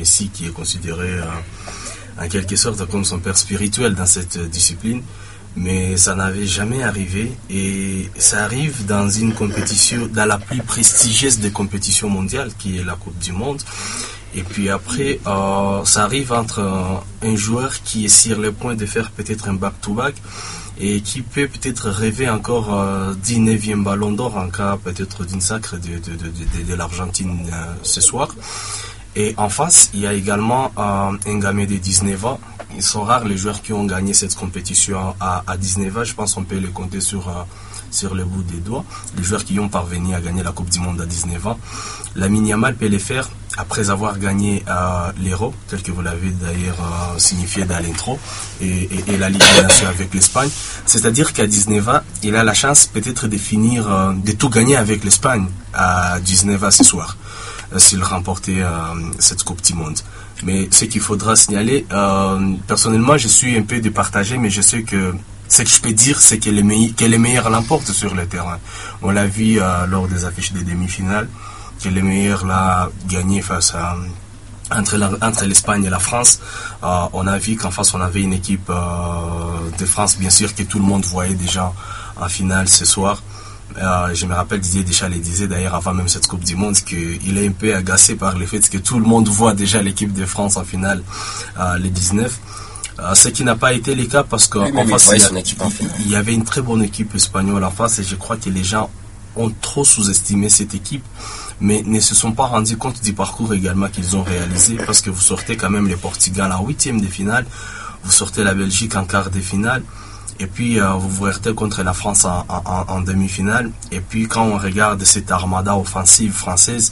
Messi, qui est considéré en quelque sorte comme son père spirituel dans cette discipline. Mais ça n'avait jamais arrivé, et ça arrive dans une compétition, dans la plus prestigieuse des compétitions mondiales, qui est la Coupe du Monde. Et puis après, ça arrive entre un joueur qui est sur le point de faire peut-être un back-to-back et qui peut-être rêver encore du 9e ballon d'or en cas peut-être d'une sacre de l'Argentine ce soir. Et en face, il y a également un gamin de 19 ans. Ils sont rares les joueurs qui ont gagné cette compétition à 19 ans. Je pense qu'on peut les compter sur le bout des doigts. Les joueurs qui ont parvenu à gagner la Coupe du Monde à 19 ans. Lamine Yamal peut les faire après avoir gagné l'Euro, tel que vous l'avez d'ailleurs signifié dans l'intro, et la Ligue des Nations avec l'Espagne. C'est-à-dire qu'à 19 ans, il a la chance peut-être de finir, de tout gagner avec l'Espagne à 19 ans ce soir, s'il remportait cette Coupe du Monde. Mais ce qu'il faudra signaler, personnellement je suis un peu départagé, mais je sais que ce que je peux dire, c'est que les meilleurs l'emportent sur le terrain. On l'a vu lors des affiches des demi-finales, que les meilleurs l'a gagné face à entre l'Espagne et la France. On a vu qu'en face on avait une équipe de France, bien sûr, que tout le monde voyait déjà en finale ce soir. Je me rappelle, Didier Deschamps le disait d'ailleurs avant même cette Coupe du Monde, qu'il est un peu agacé par le fait que tout le monde voit déjà l'équipe de France en finale les 19. Ce qui n'a pas été le cas parce qu'en face il y avait une très bonne équipe espagnole en face, et je crois que les gens ont trop sous-estimé cette équipe, mais ne se sont pas rendus compte du parcours également qu'ils ont réalisé, parce que vous sortez quand même le Portugal en 8e de finale, vous sortez la Belgique en quart de finale, et puis vous vous heurtez contre la France en demi-finale. Et puis quand on regarde cette armada offensive française,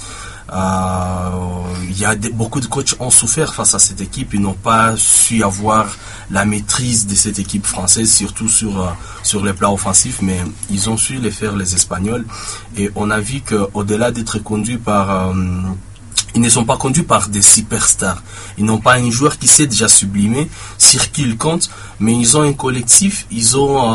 beaucoup de coachs ont souffert face à cette équipe. Ils n'ont pas su avoir la maîtrise de cette équipe française, surtout sur les plans offensifs, mais ils ont su les faire, les Espagnols. Et on a vu qu'au-delà d'être conduits par... ils ne sont pas conduits par des superstars. Ils n'ont pas un joueur qui sait déjà sublimer, sur qui ils comptent, mais ils ont un collectif, ils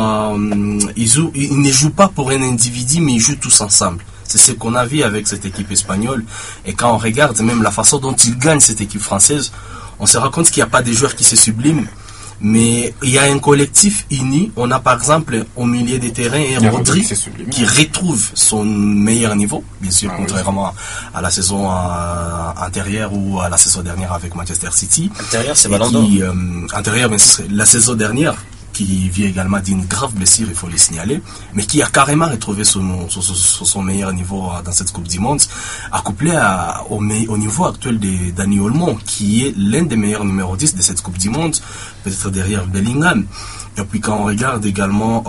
ne jouent pas pour un individu, mais ils jouent tous ensemble. C'est ce qu'on a vu avec cette équipe espagnole. Et quand on regarde même la façon dont ils gagnent cette équipe française, on se rend compte qu'il n'y a pas de joueurs qui se subliment, mais il y a un collectif uni. On a par exemple au milieu des terrains un Rodri qui retrouve son meilleur niveau, bien sûr, contrairement à la saison antérieure ou à la saison dernière avec Manchester City. Antérieure, c'est Ballon d'Or. Antérieure, mais la saison dernière, qui vit également d'une grave blessure, il faut le signaler, mais qui a carrément retrouvé son meilleur niveau dans cette Coupe du Monde, accouplé au niveau actuel de Dani Olmo, qui est l'un des meilleurs numéro 10 de cette Coupe du Monde, peut-être derrière Bellingham. Et puis quand on regarde également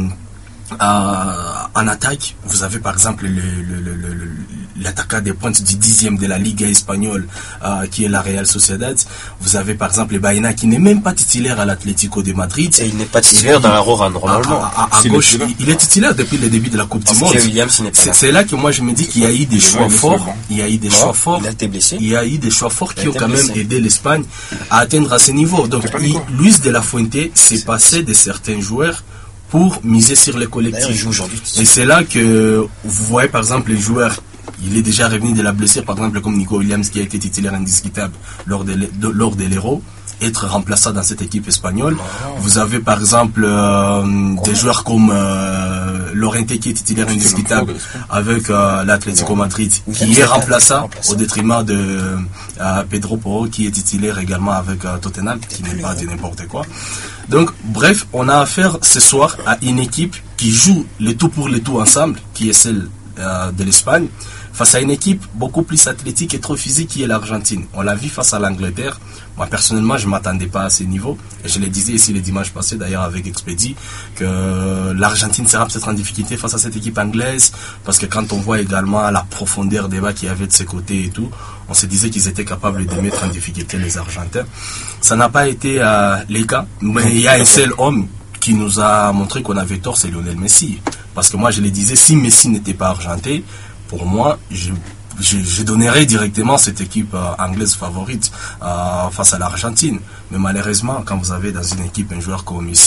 en attaque, vous avez par exemple l'attaquant des pointes du 10e de la Liga espagnole, qui est la Real Sociedad. Vous avez par exemple Baena, qui n'est même pas titulaire à l'Atlético de Madrid. Et il n'est pas titulaire dans la Roran, normalement. À gauche, il est titulaire depuis le début de la Coupe du Monde. C'est là que moi je me dis qu'il y a eu des choix forts. Il y a eu des choix forts. Il a été blessé. Il y a eu des choix forts qui ont quand même aidé l'Espagne à atteindre à ce niveau. Donc, Luis de la Fuente s'est passé de certains joueurs pour miser sur les collectifs. Et c'est là que vous voyez par exemple les joueurs, il est déjà revenu de la blessure, par exemple comme Nico Williams, qui a été titulaire indiscutable lors de l'Euro, être remplaçant dans cette équipe espagnole. Vous avez par exemple des joueurs comme Llorente, qui est titulaire indiscutable avec l'Atlético Madrid, qui est remplaçant au détriment de Pedro Porro, qui est titulaire également avec Tottenham, qui n'est pas de n'importe quoi. Donc bref, on a affaire ce soir à une équipe qui joue le tout pour le tout ensemble, qui est celle de l'Espagne, face à une équipe beaucoup plus athlétique et trop physique, qui est l'Argentine. On l'a vu face à l'Angleterre. Moi personnellement, je ne m'attendais pas à ce niveau, et je le disais ici le dimanche passé d'ailleurs avec Expedi, que l'Argentine sera peut-être en difficulté face à cette équipe anglaise, parce que quand on voit également la profondeur des bas qu'il y avait de ses côtés et tout, on se disait qu'ils étaient capables de mettre en difficulté les Argentins. Ça n'a pas été le cas, mais il y a un seul homme qui nous a montré qu'on avait tort, c'est Lionel Messi. Parce que moi je le disais, si Messi n'était pas argentin, pour moi, je donnerais directement cette équipe anglaise favorite face à l'Argentine. Mais malheureusement, quand vous avez dans une équipe un joueur comme Messi,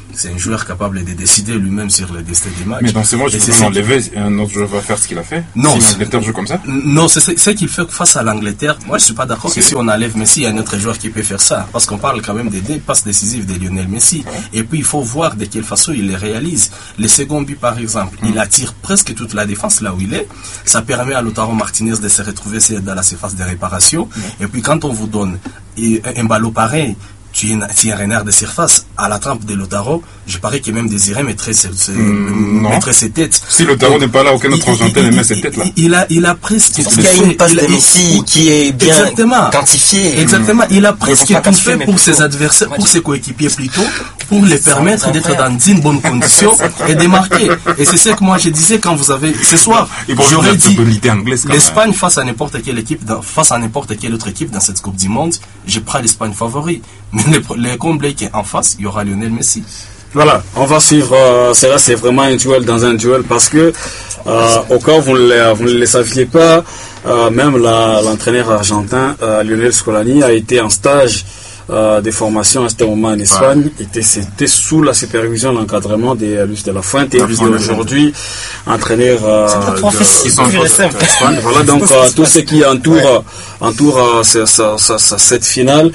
C'est un joueur capable de décider lui-même sur le destin des matchs. Mais dans ces matchs, il faut l'enlever et un autre joueur va faire ce qu'il a fait. Non. Si l'Angleterre joue comme ça? Non, c'est ce qu'il fait face à l'Angleterre. Moi, je suis pas d'accord que si on enlève Messi, il y a un autre joueur qui peut faire ça. Parce qu'on parle quand même des passes décisives de Lionel Messi. Et puis, il faut voir de quelle façon il les réalise. Les seconds buts, par exemple, il attire presque toute la défense là où il est. Ça permet à Lautaro Martinez de se retrouver dans la surface de réparation. Et puis, quand on vous donne un ballon pareil, tu es un renard de surface à la trempe de Lautaro, je parie que même Désiré mettrait ses têtes. Si Lautaro n'est pas là, aucun autre Argentin ne met ses têtes là. Il a presque il y a une passe de Messi qui est bien quantifiée. Exactement, il a presque tout fait pour ses adversaires, pour ses coéquipiers plutôt, pour les permettre d'être dans une bonne condition et de marquer. Et c'est ce que moi je disais quand vous avez ce soir, j'aurais dit l'Espagne face à n'importe quelle équipe, face à n'importe quelle autre équipe dans cette Coupe du Monde, je prends l'Espagne favori. Mais le comble qui est en face, il y aura Lionel Messi. Voilà, on va suivre. Cela, c'est vraiment un duel dans un duel parce que, au cas où vous ne le saviez pas, même l'entraîneur argentin, Lionel Scaloni, a été en stage de formation à ce moment en Espagne. C'était sous la supervision, l'encadrement de Luis de la Fuente. Et lui, aujourd'hui, entraîneur d'Espagne. Voilà, donc tout ce qui entoure cette finale.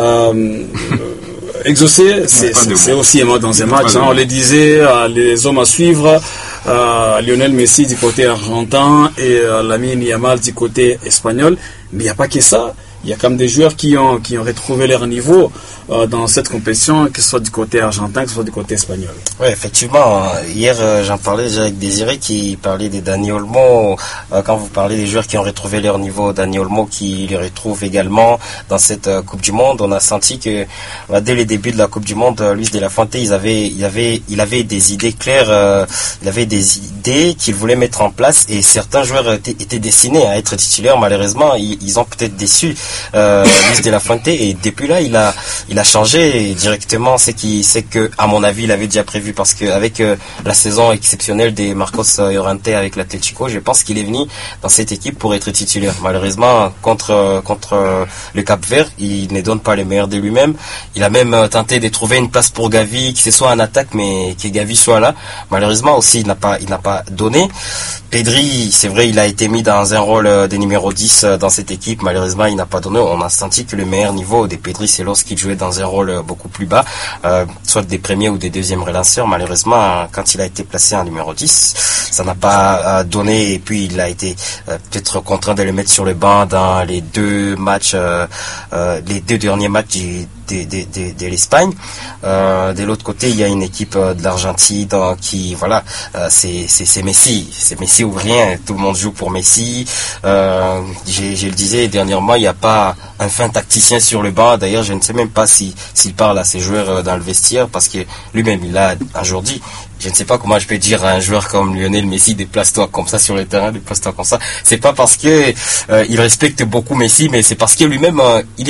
Exaucé, c'est aussi aimant dans un match. On le disait, les hommes à suivre, Lionel Messi du côté argentin et Lamine Yamal du côté espagnol. Mais il n'y a pas que ça. Il y a quand même des joueurs qui ont retrouvé leur niveau dans cette compétition, que ce soit du côté argentin, que ce soit du côté espagnol. Oui, effectivement. Hier, j'en parlais déjà avec Désiré qui parlait des Dani Olmo. Quand vous parlez des joueurs qui ont retrouvé leur niveau, Dani Olmo qui les retrouve également dans cette Coupe du Monde, on a senti que dès le début de la Coupe du Monde, Luis de la Fuente, il avait des idées claires, il avait des idées qu'il voulait mettre en place et certains joueurs étaient destinés à être titulaires. Malheureusement, ils ont peut-être déçu Luis de la Fuente et depuis là, il a changé directement. C'est que, à mon avis, il avait déjà prévu parce que avec la saison exceptionnelle de Marcos Llorente avec l'Atlético, je pense qu'il est venu dans cette équipe pour être titulaire. Malheureusement, contre le Cap-Vert, il ne donne pas les meilleurs de lui-même. Il a même tenté de trouver une place pour Gavi, que ce soit en attaque, mais que Gavi soit là. Malheureusement aussi, il n'a pas donné. Pedri, c'est vrai, il a été mis dans un rôle de numéro 10 dans cette équipe. Malheureusement, il n'a pas donné. On a senti que le meilleur niveau de Pedri, c'est lorsqu'il jouait dans un rôle beaucoup plus bas, soit des premiers ou des deuxièmes relanceurs. Malheureusement, quand il a été placé en numéro 10, ça n'a pas donné. Et puis, il a été peut-être contraint de le mettre sur le banc dans les deux derniers matchs de l'Espagne. De l'autre côté, il y a une équipe de l'Argentine qui, voilà, c'est Messi. C'est Messi ou rien. Tout le monde joue pour Messi. Je le disais dernièrement, il n'y a pas un fin tacticien sur le banc. D'ailleurs, je ne sais même pas s'il parle à ses joueurs dans le vestiaire parce que lui-même, il a un jour dit, je ne sais pas comment je peux dire à un joueur comme Lionel Messi, déplace-toi comme ça sur le terrain, déplace-toi comme ça. C'est pas parce que il respecte beaucoup Messi, mais c'est parce que lui-même, il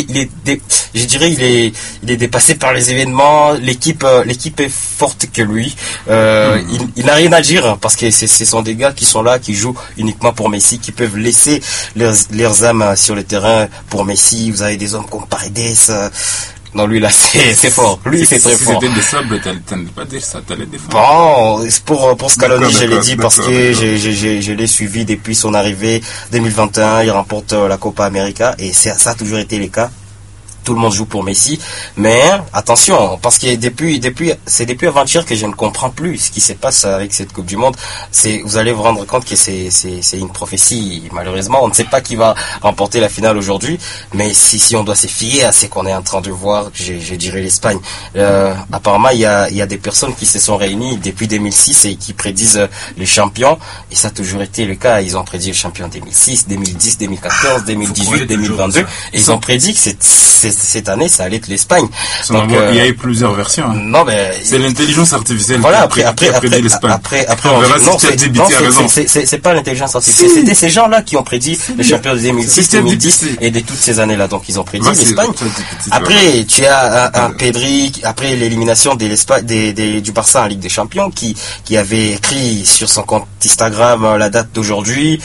est dépassé par les événements. L'équipe est forte que lui. Il n'a rien à dire parce que ce sont des gars qui sont là, qui jouent uniquement pour Messi, qui peuvent laisser leurs âmes sur le terrain pour Messi. Vous avez des hommes comme Paredes. Non, lui là, c'est fort. Lui, c'est très fort. Si c'était des sables, t'allais pas dire ça, t'allais défendre. Bon, pour Scaloni, je l'ai dit parce que je l'ai suivi depuis son arrivée 2021. Il remporte la Copa América et ça a toujours été le cas. Tout le monde joue pour Messi, mais attention, parce que depuis avant-hier que je ne comprends plus ce qui se passe avec cette Coupe du Monde. Vous allez vous rendre compte que c'est une prophétie. Malheureusement, on ne sait pas qui va remporter la finale aujourd'hui, mais si on doit se fier à ce qu'on est en train de voir, je dirais l'Espagne. Apparemment, il y a des personnes qui se sont réunies depuis 2006 et qui prédisent les champions, et ça a toujours été le cas. Ils ont prédit le champion 2006, 2010, 2014, 2018, 2022, et ils ont prédit que cette année, ça allait être l'Espagne. Donc, il y a eu plusieurs versions. Hein. Non, mais c'est l'intelligence artificielle voilà, qui a prédit l'Espagne. Après, on verra si ChatGPT a raison. C'est pas l'intelligence artificielle. C'était ces gens-là qui ont prédit les champions de 2006, 2010 et de toutes ces années-là. Donc, ils ont prédit l'Espagne. Après, tu as un Pedri, après l'élimination du Barça en Ligue des Champions, qui avait écrit sur son compte Instagram la date d'aujourd'hui.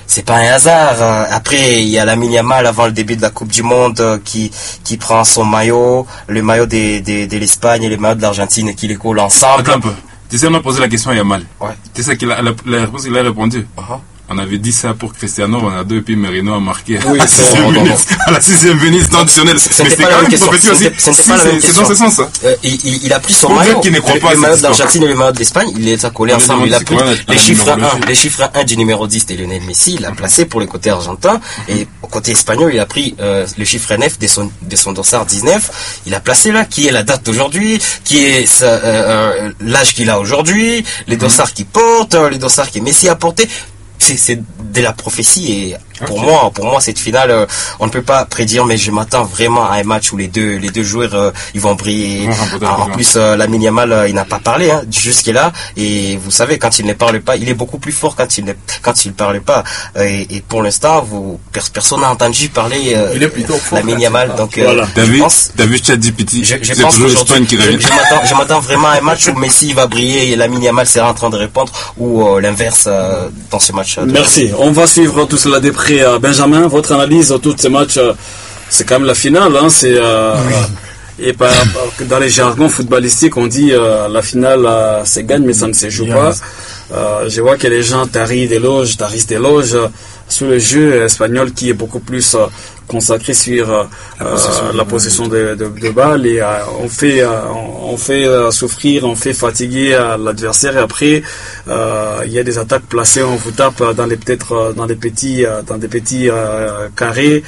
c'est pas un hasard. Après, il y a Lamine Yamal avant le début de la Coupe du Monde qui prend son maillot, le maillot de l'Espagne et le maillot de l'Argentine et qui les colle ensemble. Attends un peu. Tu sais, on a posé la question à Yamal. Ouais. Tu sais qu'il a la réponse, il a répondu. On avait dit ça pour Cristiano Ronaldo et puis Merino a marqué Oui, à la 6e minute traditionnelle. Mais c'est quand même une prophétie aussi. C'est dans ce sens. Il a pris son maillot, qui ne croit pas le maillot d'Argentine et le maillot d'Espagne, il les a collés ensemble. Il a pris les chiffres 1 du numéro 10 de Lionel Messi, il l'a placé pour le côté argentin, et au côté espagnol, il a pris le chiffre 9 de son dossard 19, il a placé là, qui est la date d'aujourd'hui, qui est l'âge qu'il a aujourd'hui, les dossards qu'il porte, les dossards que Messi a porté. C'est de la prophétie et pour moi cette finale on ne peut pas prédire, mais je m'attends vraiment à un match où les deux joueurs ils vont briller. En plus Lamine Yamal il n'a pas parlé jusque là, et vous savez quand il ne parle pas il est beaucoup plus fort quand il parle pas, et pour l'instant personne n'a entendu parler Lamine Yamal, donc voilà. T'as vu ChatGPT, je pense qu'aujourd'hui je m'attends vraiment à un match où Messi va briller et Lamine Yamal sera en train de répondre, ou l'inverse dans ce match. Merci. On va suivre tout cela de près. Benjamin, votre analyse de tous ces matchs, c'est quand même la finale. Et dans les jargons footballistiques, on dit la finale se gagne, mais ça ne se joue pas. Je vois que les gens tarissent des loges sur le jeu espagnol qui est beaucoup plus consacré sur la possession de balles, et on fait souffrir, on fait fatiguer l'adversaire, et après il y a des attaques placées, on vous tape dans des petits carrés.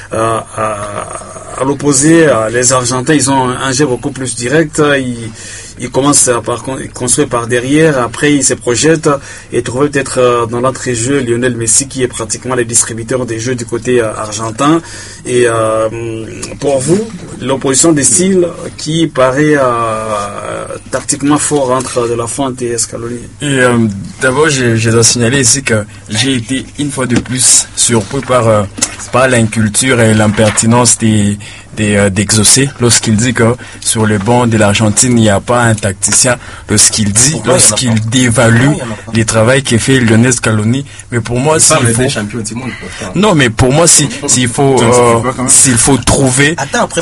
À l'opposé, les Argentins ils ont un jeu beaucoup plus direct, ils commencent par construire par derrière, après ils se projettent et trouver peut-être dans l'entrée-jeu Lionel Messi qui est pratiquement le distributeur des jeux du côté argentin. Et pour vous, l'opposition des styles qui paraît tactiquement fort entre De La Fuente et Scaloni. Et d'abord, je dois signaler ici que j'ai été une fois de plus surpris par l'inculture et l'impertinence d'Exaucé lorsqu'il dit que sur le banc de l'Argentine il n'y a pas un tacticien, lorsqu'il dévalue le travail que fait Lionel Scaloni. Mais pour moi, non, mais pour moi, s'il faut trouver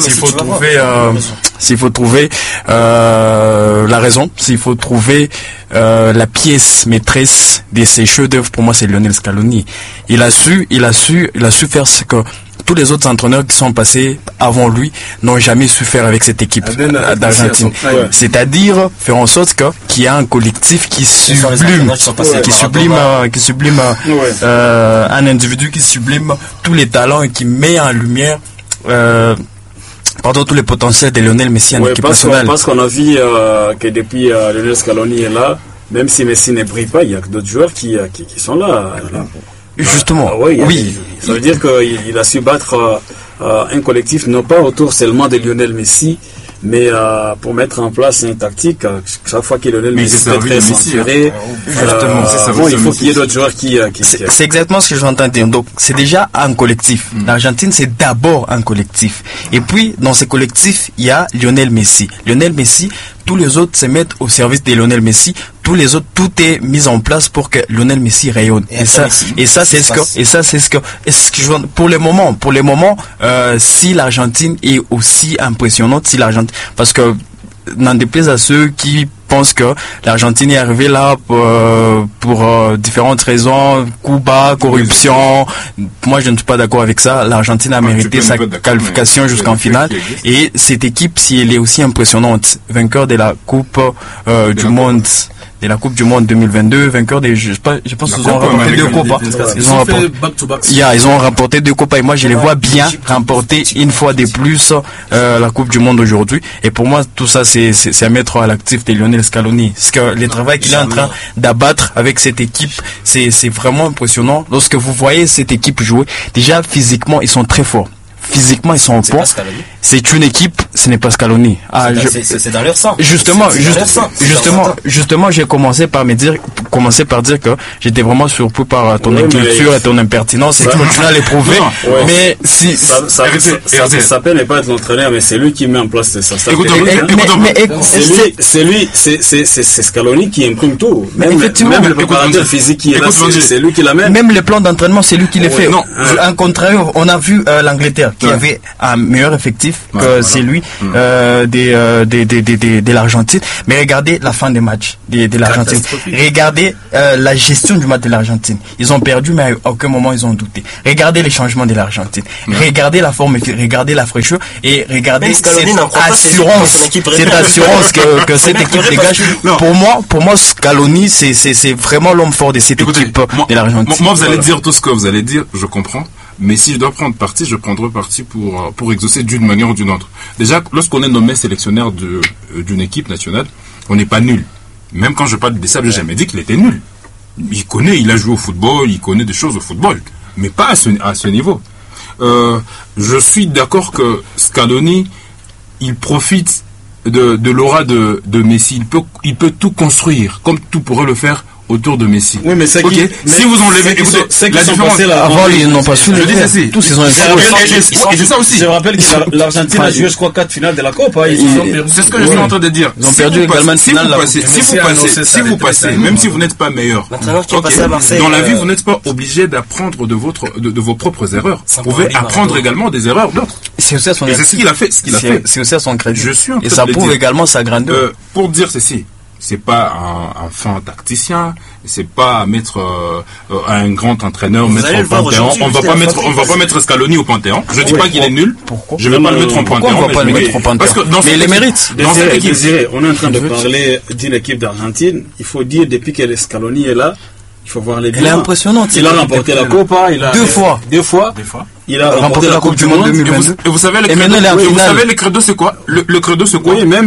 la raison, s'il faut trouver la pièce maîtresse de ces chefs-d'œuvre, pour moi c'est Lionel Scaloni. Il a su faire ce que tous les autres entraîneurs qui sont passés avant lui n'ont jamais su faire avec cette équipe d'Argentine. C'est-à-dire faire en sorte qu'il y a un collectif qui sublime un individu qui sublime tous les talents et qui met en lumière tous les potentiels de Lionel Messi en équipe nationale. Parce qu'on a vu que depuis Lionel Scaloni est là, même si Messi ne brille pas, il y a d'autres joueurs qui sont là. Justement, oui. Ça veut dire qu'il a su battre un collectif, non pas autour seulement de Lionel Messi, mais pour mettre en place une tactique. Chaque fois que Lionel Messi est très censuré, il faut qu'il y ait d'autres joueurs qui c'est exactement ce que je entends dire. Donc c'est déjà un collectif. L'Argentine c'est d'abord un collectif. Et puis dans ce collectif il y a Lionel Messi. Tous les autres se mettent au service de Lionel Messi. Tous les autres, tout est mis en place pour que Lionel Messi rayonne. Et ça c'est ce que pour le moment, si l'Argentine est aussi impressionnante, parce que n'en déplaise à ceux qui pensent que l'Argentine est arrivée là pour différentes raisons, coup bas, corruption. Moi, je ne suis pas d'accord avec ça. L'Argentine a mérité sa qualification jusqu'en finale. Et cette équipe, si elle est aussi impressionnante, vainqueur de la Coupe du Monde. De la Coupe du Monde 2022, vainqueur je pense qu'ils ont remporté 2 coupes. Ils ont remporté 2 coupes et moi je les vois bien remporter une fois de plus la Coupe du Monde aujourd'hui. Et pour moi tout ça c'est à mettre à l'actif de Lionel Scaloni. Parce que le travail qu'il est en train d'abattre avec cette équipe, c'est vraiment impressionnant. Lorsque vous voyez cette équipe jouer, déjà physiquement ils sont très forts. physiquement ils sont au point. C'est une équipe, ce n'est pas Scaloni. C'est dans leur sang. Justement, j'ai commencé par dire que j'étais vraiment surpris par ton inculture et ton impertinence et tu vas les prouver. Mais si Sapin n'est pas l'entraîneur, mais c'est lui qui met en place ça. C'est Scaloni qui imprime tout. Même le préparateur physique qui est là, c'est lui qui l'amène. Même les plans d'entraînement, c'est lui qui les fait. En contraire, on a vu l'Angleterre qui avait un meilleur effectif que c'est lui de l'Argentine. Mais regardez la fin des matchs de l'Argentine. Regardez la gestion du match de l'Argentine. Ils ont perdu, mais à aucun moment ils ont douté. Regardez les changements de l'Argentine. Regardez la forme, regardez la fraîcheur et regardez cette assurance que cette équipe dégage. Pour moi, Scaloni, c'est vraiment l'homme fort de cette équipe de l'Argentine. Moi, vous allez dire tout ce que vous allez dire, je comprends. Mais si je dois prendre parti, je prendrai parti pour exaucer d'une manière ou d'une autre. Déjà, lorsqu'on est nommé sélectionneur d'une équipe nationale, on n'est pas nul. Même quand je parle de Sables, j'ai jamais dit qu'il était nul. Il a joué au football, il connaît des choses au football, mais pas à ce niveau. Je suis d'accord que Scaloni, il profite de l'aura de Messi. Il peut tout construire, comme tout pourrait le faire autour de Messi. Oui, mais c'est okay. Si vous enlevez, écoutez, la différence avant, ils n'ont pas su le dire. Tous ils ont et c'est ça aussi. Je rappelle que l'Argentine a joué, je crois, 4 finales de la Coupe. C'est ce que je suis en train de dire. Ils ont perdu également une finale. Si vous passez, même si vous n'êtes pas meilleur, dans la vie, vous n'êtes pas obligé d'apprendre de vos propres erreurs. Vous pouvez apprendre également des erreurs d'autres. C'est aussi à son crédit. C'est ce qu'il a fait. C'est aussi à son crédit. Je suis en train de et ça prouve également sa grandeur. Pour dire ceci. C'est pas un fin tacticien, c'est pas mettre un grand entraîneur mettre au Panthéon. On va pas mettre Scaloni au Panthéon. Je dis pas qu'il est nul. Je vais pas le mettre au Panthéon. On va pas le mettre au Panthéon. Parce que mais il les mérite. On est en train de parler d'une équipe d'Argentine. Il faut dire depuis que Scaloni est là, il faut voir les bilans. Elle est impressionnante. Il a remporté la Copa, deux fois. Il a remporté la Coupe du Monde 2022. Et vous savez le credo c'est quoi? Le credo c'est quoi? Oui, même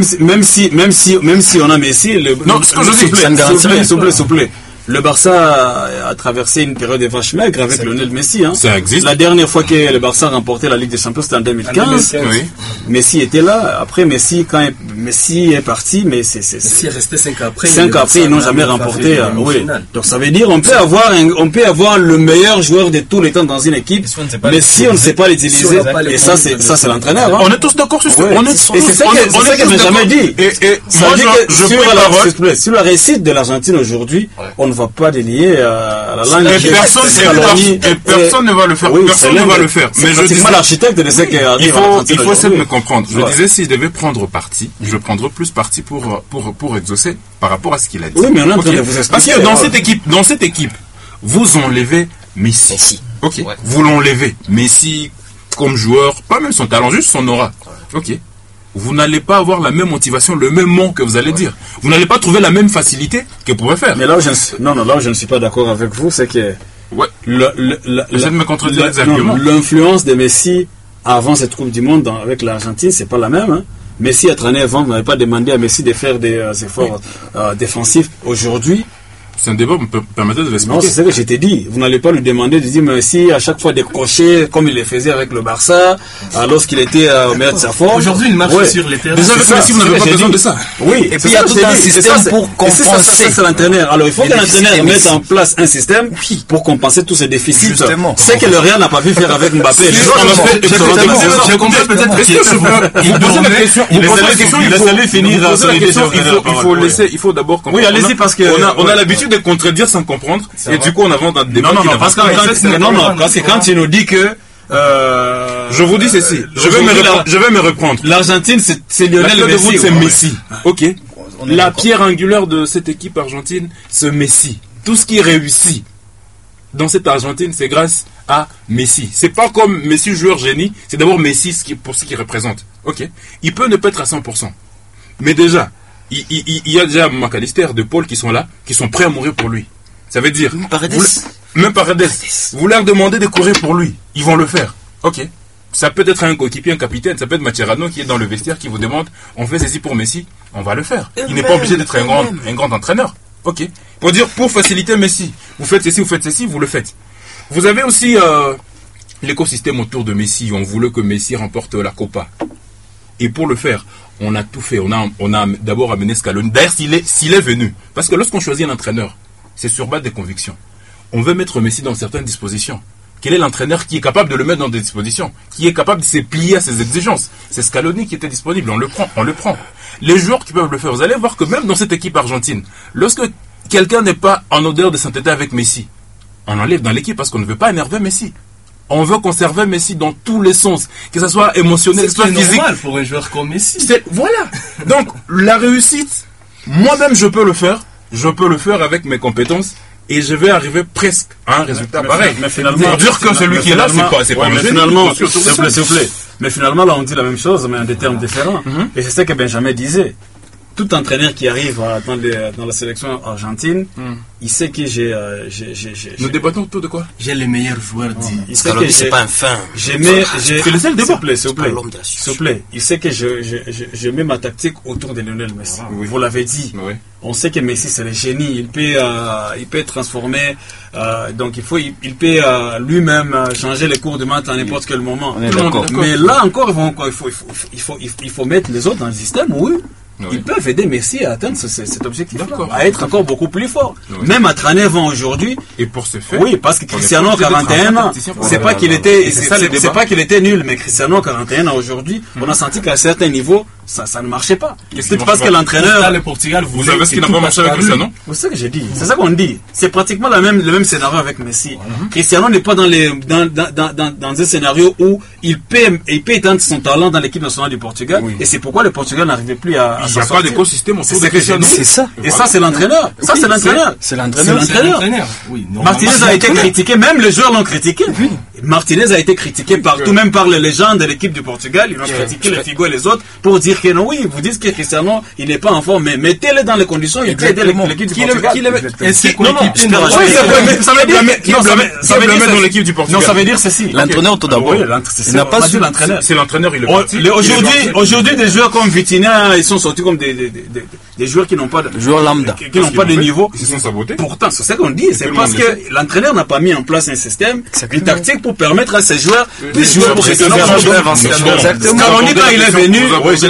si on a Messi, non, ce que je dis, s'il vous plaît. Le Barça a traversé une période de vache maigre avec Lionel Messi. Ça existe. La dernière fois que le Barça a remporté la Ligue des Champions, c'était en 2015. Oui. Messi était là. Après, Messi est parti, mais Messi est resté 5 ans après. 5 ans après, ils n'ont jamais remporté. Oui. Donc ça veut dire on peut avoir le meilleur joueur de tous les temps dans une équipe, mais si on ne sait pas l'utiliser, et ça c'est l'entraîneur. On est tous d'accord sur ce point. Et c'est ça que j'ai jamais dit. Et moi, sur la réussite de l'Argentine aujourd'hui, on ne va pas délier à la langue. Et personne ne va le faire. Personne ne va le faire. Mais je dis l'architecte de ce qui arrive. Il faut essayer de me comprendre. Je disais, si je devais prendre parti, je prendrais plus parti pour exaucer par rapport à ce qu'il a dit. Oui, mais on est en train de vous expliquer. Parce que dans cette équipe, vous enlevez Messi. Ok. Vous l'enlevez. Messi comme joueur, pas même son talent, juste son aura. Ok. Vous n'allez pas avoir la même motivation, le même mot que vous allez dire. Vous n'allez pas trouver la même facilité que vous pouvez faire. Mais là où je ne suis pas d'accord avec vous, c'est que j'essaie de me contredire exactement. L'influence de Messi avant cette Coupe du Monde avec l'Argentine, c'est pas la même. Hein. Messi a traîné avant, vous n'avez pas demandé à Messi de faire des efforts défensifs. Aujourd'hui, c'est un débat, vous me permettez de l'expliquer. Non, c'est ce que je t'ai dit. Vous n'allez pas lui demander de dire Messi à chaque fois décrocher comme il le faisait avec le Barça, lorsqu'il était au meilleur de sa forme. Aujourd'hui, il marche sur les terrains. Déjà, avec Messi, vous n'avez pas besoin de ça. Oui, et puis il y a tout un système pour compenser. C'est l'entraîneur. Alors il faut que l'entraîneur mette en place un système pour compenser tous ces déficits. C'est que le Real n'a pas pu faire avec Mbappé. J'ai compris peut-être. Est-ce que je peux. Il pose la question. Laissez-lui finir. Il faut d'abord comprendre. Oui, allez-y parce que. On a l'habitude de contredire sans comprendre et du coup on avance dans le débat. Parce que quand tu nous dis que je vous dis ceci, je vais me reprendre. L'Argentine c'est Lionel Messi. C'est Messi. OK. La pierre angulaire de cette équipe argentine, c'est Messi. Tout ce qui réussit dans cette Argentine, c'est grâce à Messi. C'est pas comme Messi joueur génie, c'est d'abord Messi pour ce qu'il représente. OK. Il peut ne pas être à 100%. Mais déjà il y a déjà McAllister, De Paul qui sont là, qui sont prêts à mourir pour lui. Ça veut dire... Même Paredes. Vous leur demandez de courir pour lui. Ils vont le faire. Ok. Ça peut être un coéquipier, un capitaine, ça peut être Mascherano qui est dans le vestiaire qui vous demande on fait ceci pour Messi, on va le faire. Il n'est pas obligé d'être un grand entraîneur. Ok. Pour dire, pour faciliter Messi, vous faites ceci, vous le faites. Vous avez aussi l'écosystème autour de Messi, on voulait que Messi remporte la Copa. Et pour le faire, on a tout fait. On a d'abord amené Scaloni. D'ailleurs, s'il est venu, parce que lorsqu'on choisit un entraîneur, c'est sur base des convictions. On veut mettre Messi dans certaines dispositions. Quel est l'entraîneur qui est capable de le mettre dans des dispositions, qui est capable de se plier à ses exigences? C'est Scaloni qui était disponible, on le prend. Les joueurs qui peuvent le faire, vous allez voir que même dans cette équipe argentine, lorsque quelqu'un n'est pas en odeur de sainteté avec Messi, on enlève dans l'équipe parce qu'on ne veut pas énerver Messi. On veut conserver Messi dans tous les sens, que ce soit émotionnel, que ce soit physique. C'est normal pour un joueur comme Messi. Voilà. Donc, la réussite, moi-même, je peux le faire avec mes compétences. Et je vais arriver presque à un résultat pareil. Mais finalement, dire que celui qui est là, c'est pas un génie. Finalement, s'il vous plaît. Mais finalement, là, on dit la même chose, mais en des termes différents. Et c'est ça que Benjamin disait. Tout entraîneur qui arrive dans la sélection argentine, il sait que Nous débattons autour de quoi? J'ai les meilleurs joueurs dit. Scaloni, c'est pas un fin. C'est le seul débat. S'il vous plaît. Il sait que je mets ma tactique autour de Lionel Messi. Vous l'avez dit. Oui. On sait que Messi c'est le génie. Il peut transformer. Donc il peut lui-même changer les cours de maths à n'importe quel moment. On est d'accord. Mais là encore, il faut mettre les autres dans le système. Oui. Ils peuvent aider Messi à atteindre cet objectif, à être encore beaucoup plus fort. Même à 39 ans aujourd'hui. Et pour ce faire. Oui, parce que Cristiano 41 ans, c'est pas qu'il était nul, mais Cristiano 41 ans aujourd'hui, on a senti qu'à un certain niveau, ça ne marchait pas. C'est parce que l'entraîneur. Le Portugal, vous savez ce qui n'a pas marché avec Cristiano? C'est ça que j'ai dit. C'est ça qu'on dit. C'est pratiquement le même scénario avec Messi. Cristiano n'est pas dans un scénario où il peut éteindre son talent dans l'équipe nationale du Portugal. Et c'est pourquoi le Portugal n'arrivait plus à il n'y a pas d'écosystème autour de Cristiano. C'est ça. Et ça, c'est l'entraîneur. Ça, c'est l'entraîneur. C'est l'entraîneur. Oui, Martinez a été critiqué, même les joueurs l'ont critiqué. Martinez a été critiqué partout, même par les légendes de l'équipe du Portugal. Ils ont critiqué les Figo et les autres pour dire que non, oui, vous dites que Cristiano, il n'est pas en forme, mais mettez-le dans les conditions, il peut aider l'équipe du Portugal. Ça veut dire dans l'équipe du Portugal. Non, ça veut dire ceci. L'entraîneur tout d'abord. Il n'a pas su l'entraîneur. C'est l'entraîneur, il est Aujourd'hui, des joueurs comme Vitinha, ils sont sortis comme des joueurs qui n'ont pas de joueurs lambda, qui n'ont pas de niveau. Ils se sont sabotés. Pourtant, c'est ça qu'on dit. C'est parce que l'entraîneur n'a pas mis en place un système, une tactique pour permettre à ces joueurs de jouer pour Cristiano. Scaloni, quand il est venu,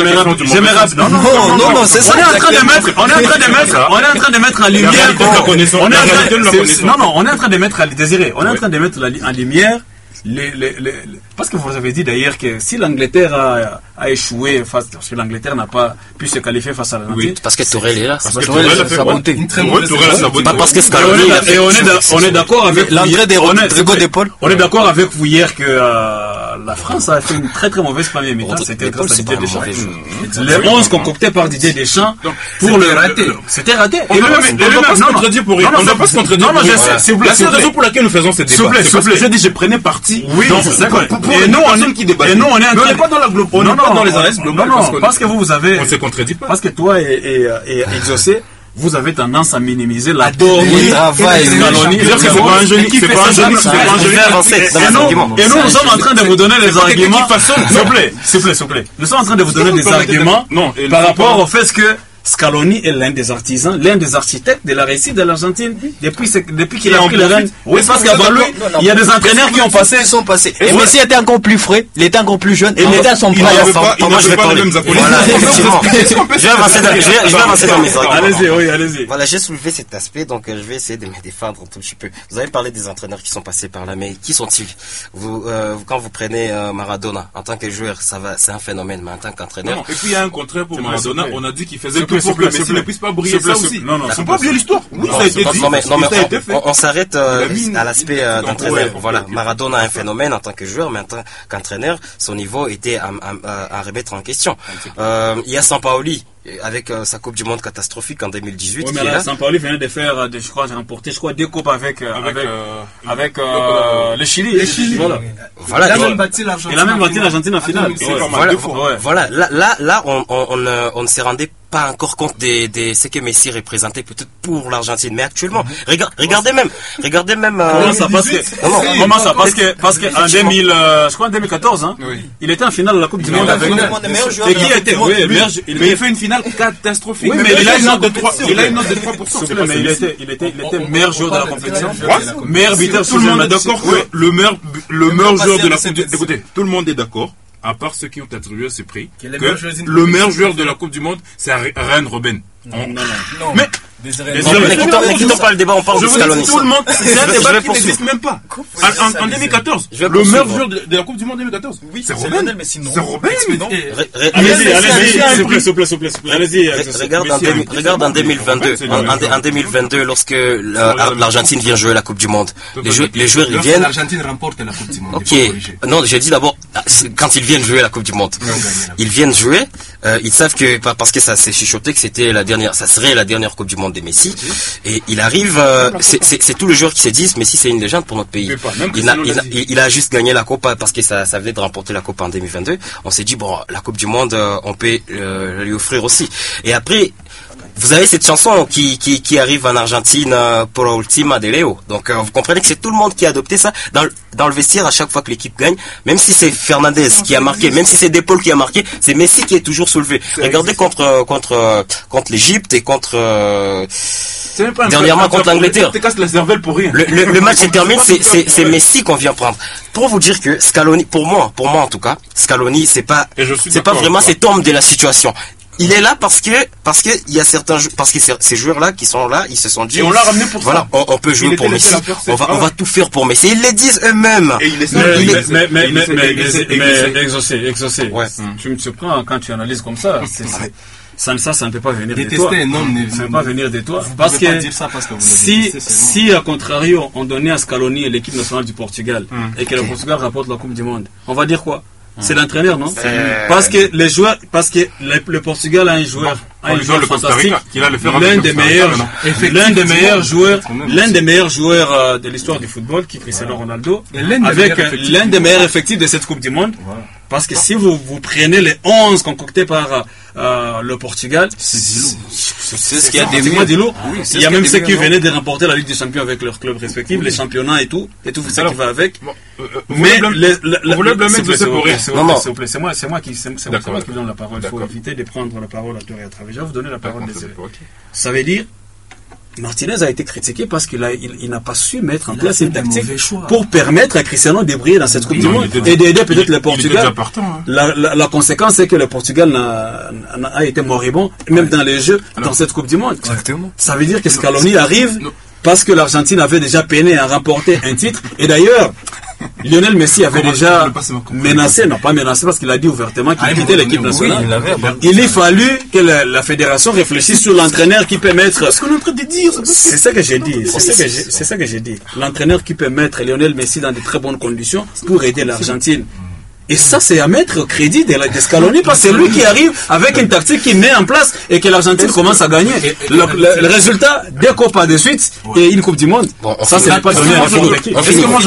non, c'est ça. On est en train de mettre en lumière. On est en train de mettre en lumière. Parce que vous avez dit d'ailleurs que si l'Angleterre a échoué parce que l'Angleterre n'a pas pu se qualifier face à l'Argentine. Parce que Tourelle est là. Parce que Tourelle a saboté. Parce que Scaloni et on est d'accord avec l'entrée des Rodrigo de Paul. On est d'accord avec vous hier que la France a fait une très très mauvaise première mi-temps. C'était grâce à Didier Deschamps. Les 11 concoctés par Didier Deschamps pour le rater. C'était raté. On ne doit pas se contredire pour rien. On ne doit pas se contredire. Non, je sais. La seule raison pour laquelle nous faisons cette débat. S'il vous plaît. Je dis, je prenais parti. Oui, c'est quoi. Et nous, on est en train. Pas dans la globale. On n'est pas dans les analyses globales. Non, parce que vous avez. On ne se contredit pas. Parce que toi et Exaucé, vous avez tendance à minimiser l'apport du travail. Scaloni. C'est pas un génie. C'est pas un génie. Et nous sommes en train de vous donner les arguments. S'il vous plaît. Nous sommes en train de vous donner des arguments par rapport au fait que Scaloni est l'un des artisans, l'un des architectes de la réussite de l'Argentine depuis qu'il a pris le règne. Oui, parce qu'avant lui, il y a des entraîneurs qui sont passés. Et Messi était encore plus frais, il était encore plus jeune, et il était à son prime. Je vais avancer dans mes arguments. Allez-y. Voilà, j'ai soulevé cet aspect, donc je vais essayer de me défendre un tout petit peu. Vous avez parlé des entraîneurs qui sont passés par là, mais qui sont-ils? Quand vous prenez Maradona, en tant que joueur, c'est un phénomène, mais en tant qu'entraîneur... Et puis il y a un contraire pour Maradona, on a dit qu'il faisait tout pour que Messi ne puisse pas briller, ça aussi. Non, faut pas oublier l'histoire. Oui, ça a été dit. Non, mais on s'arrête à l'aspect d'entraîneur. Voilà, Maradona a un phénomène en tant que joueur, mais en tant qu'entraîneur, son niveau était à remettre en question. Il y a Sampaoli avec sa Coupe du Monde catastrophique en 2018. Oui, mais là, Sampaoli venait de faire, remporter 2 coupes avec le Chili. Voilà. Il a même battu l'Argentine en finale. Voilà. Là, on ne se rendait pas encore compte de ce que Messi représentait peut-être pour l'Argentine, mais actuellement, regardez même. Comment ça, parce que en 2000, je crois en 2014, hein, il était en finale de la Coupe du Monde avec nous. Et qui était, mais il fait une finale catastrophique. Oui, mais il a une note de 3%. Mais il était meilleur joueur de la compétition. Meilleur buteur. Tout le monde est d'accord que le meilleur joueur de la Coupe du Monde. Écoutez, tout le monde est d'accord, à part ceux qui ont attribué ce prix, que le meilleur joueur de la Coupe du Monde, c'est Arjen Robben. Non. Mais ne quittons pas le débat, on parle de Scaloni. Tout le monde, c'est un débat qui n'existe même pas. En 2014, le meilleur joueur de la Coupe du Monde 2014, c'est Robben. C'est Robben. Allez-y, s'il vous plaît. Allez-y. Regarde en 2022, lorsque l'Argentine vient jouer la Coupe du Monde. Les joueurs ils viennent. L'Argentine remporte la Coupe du Monde. Ok. Non, j'ai dit d'abord quand ils viennent jouer la Coupe du Monde. Ils viennent jouer. Ils savent que parce que ça s'est chuchoté que c'était ça serait la dernière Coupe du Monde de Messi. Et il arrive, c'est tous les joueurs qui se disent Messi c'est une légende pour notre pays. Il a juste gagné la Coupe parce que ça venait de remporter la Coupe en 2022. On s'est dit bon, la Coupe du Monde on peut lui offrir aussi. Et après vous avez cette chanson qui arrive en Argentine pour Ultima de Leo. Donc vous comprenez que c'est tout le monde qui a adopté ça dans le vestiaire à chaque fois que l'équipe gagne. Même si c'est Fernandez qui a marqué, même si c'est De Paul qui a marqué, c'est Messi qui est toujours soulevé. Regardez contre l'Égypte et dernièrement contre l'Angleterre. Le match se termine, c'est Messi qu'on vient prendre. Pour vous dire que Scaloni, pour moi en tout cas, Scaloni c'est pas vraiment cet homme de la situation. Il est là parce que il y a certains parce que ces joueurs là qui sont là, ils se sont dit et on l'a ramené pour voilà, on peut jouer pour Messi. On va tout faire pour Messi. Ils le disent eux-mêmes. Mais exaucé. Ouais. Tu me surprends quand tu analyses comme ça. Ça ne peut pas venir de toi. Ça ne peut pas venir de toi. Parce que si à contrario on donnait à Scaloni l'équipe nationale du Portugal et que le Portugal rapporte la Coupe du Monde, on va dire quoi? C'est l'entraîneur, non? Parce que le Portugal a un joueur fantastique, l'un des meilleurs joueurs de l'histoire du football, qui est Cristiano Ronaldo, avec l'un des meilleurs effectifs de cette Coupe du Monde. Parce que si vous prenez les 11 concoctés par le Portugal, c'est ce qu'il y a des mois d'îlot. Il y a même ceux qui venaient de remporter la Ligue des Champions avec leurs clubs respectifs, les championnats et tout ce qui va avec. Mais vous voulez blâmer de pour rien. S'il vous plaît, c'est moi qui vous donne la parole. Il faut éviter de prendre la parole à tort et à travers. Je vais vous donner la parole des autres. Ça veut dire Martinez a été critiqué parce qu'il n'a pas su mettre en place une tactique pour permettre à Cristiano de briller dans cette Coupe du Monde et d'aider peut-être le Portugal. La conséquence, c'est que le Portugal a été moribond, même dans les jeux, dans cette Coupe du Monde. Exactement. Ça veut dire que Scaloni arrive parce que l'Argentine avait déjà peiné à remporter un titre. Et d'ailleurs, Lionel Messi avait déjà pas menacé parce qu'il a dit ouvertement qu'il quittait l'équipe nationale. Il a fallu que la fédération réfléchisse sur l'entraîneur qui peut mettre. Ce qu'on est en train de dire. C'est ça que j'ai dit. C'est ça que j'ai dit. L'entraîneur qui peut mettre Lionel Messi dans de très bonnes conditions pour aider l'Argentine. Et ça, c'est à mettre au crédit de Scaloni parce que c'est lui qui arrive avec une tactique qui met en place et que l'Argentine commence à gagner. Le résultat, 2 coupes de suite et une Coupe du Monde. Bon, ça, c'est pas donné à la fin de l'équipe.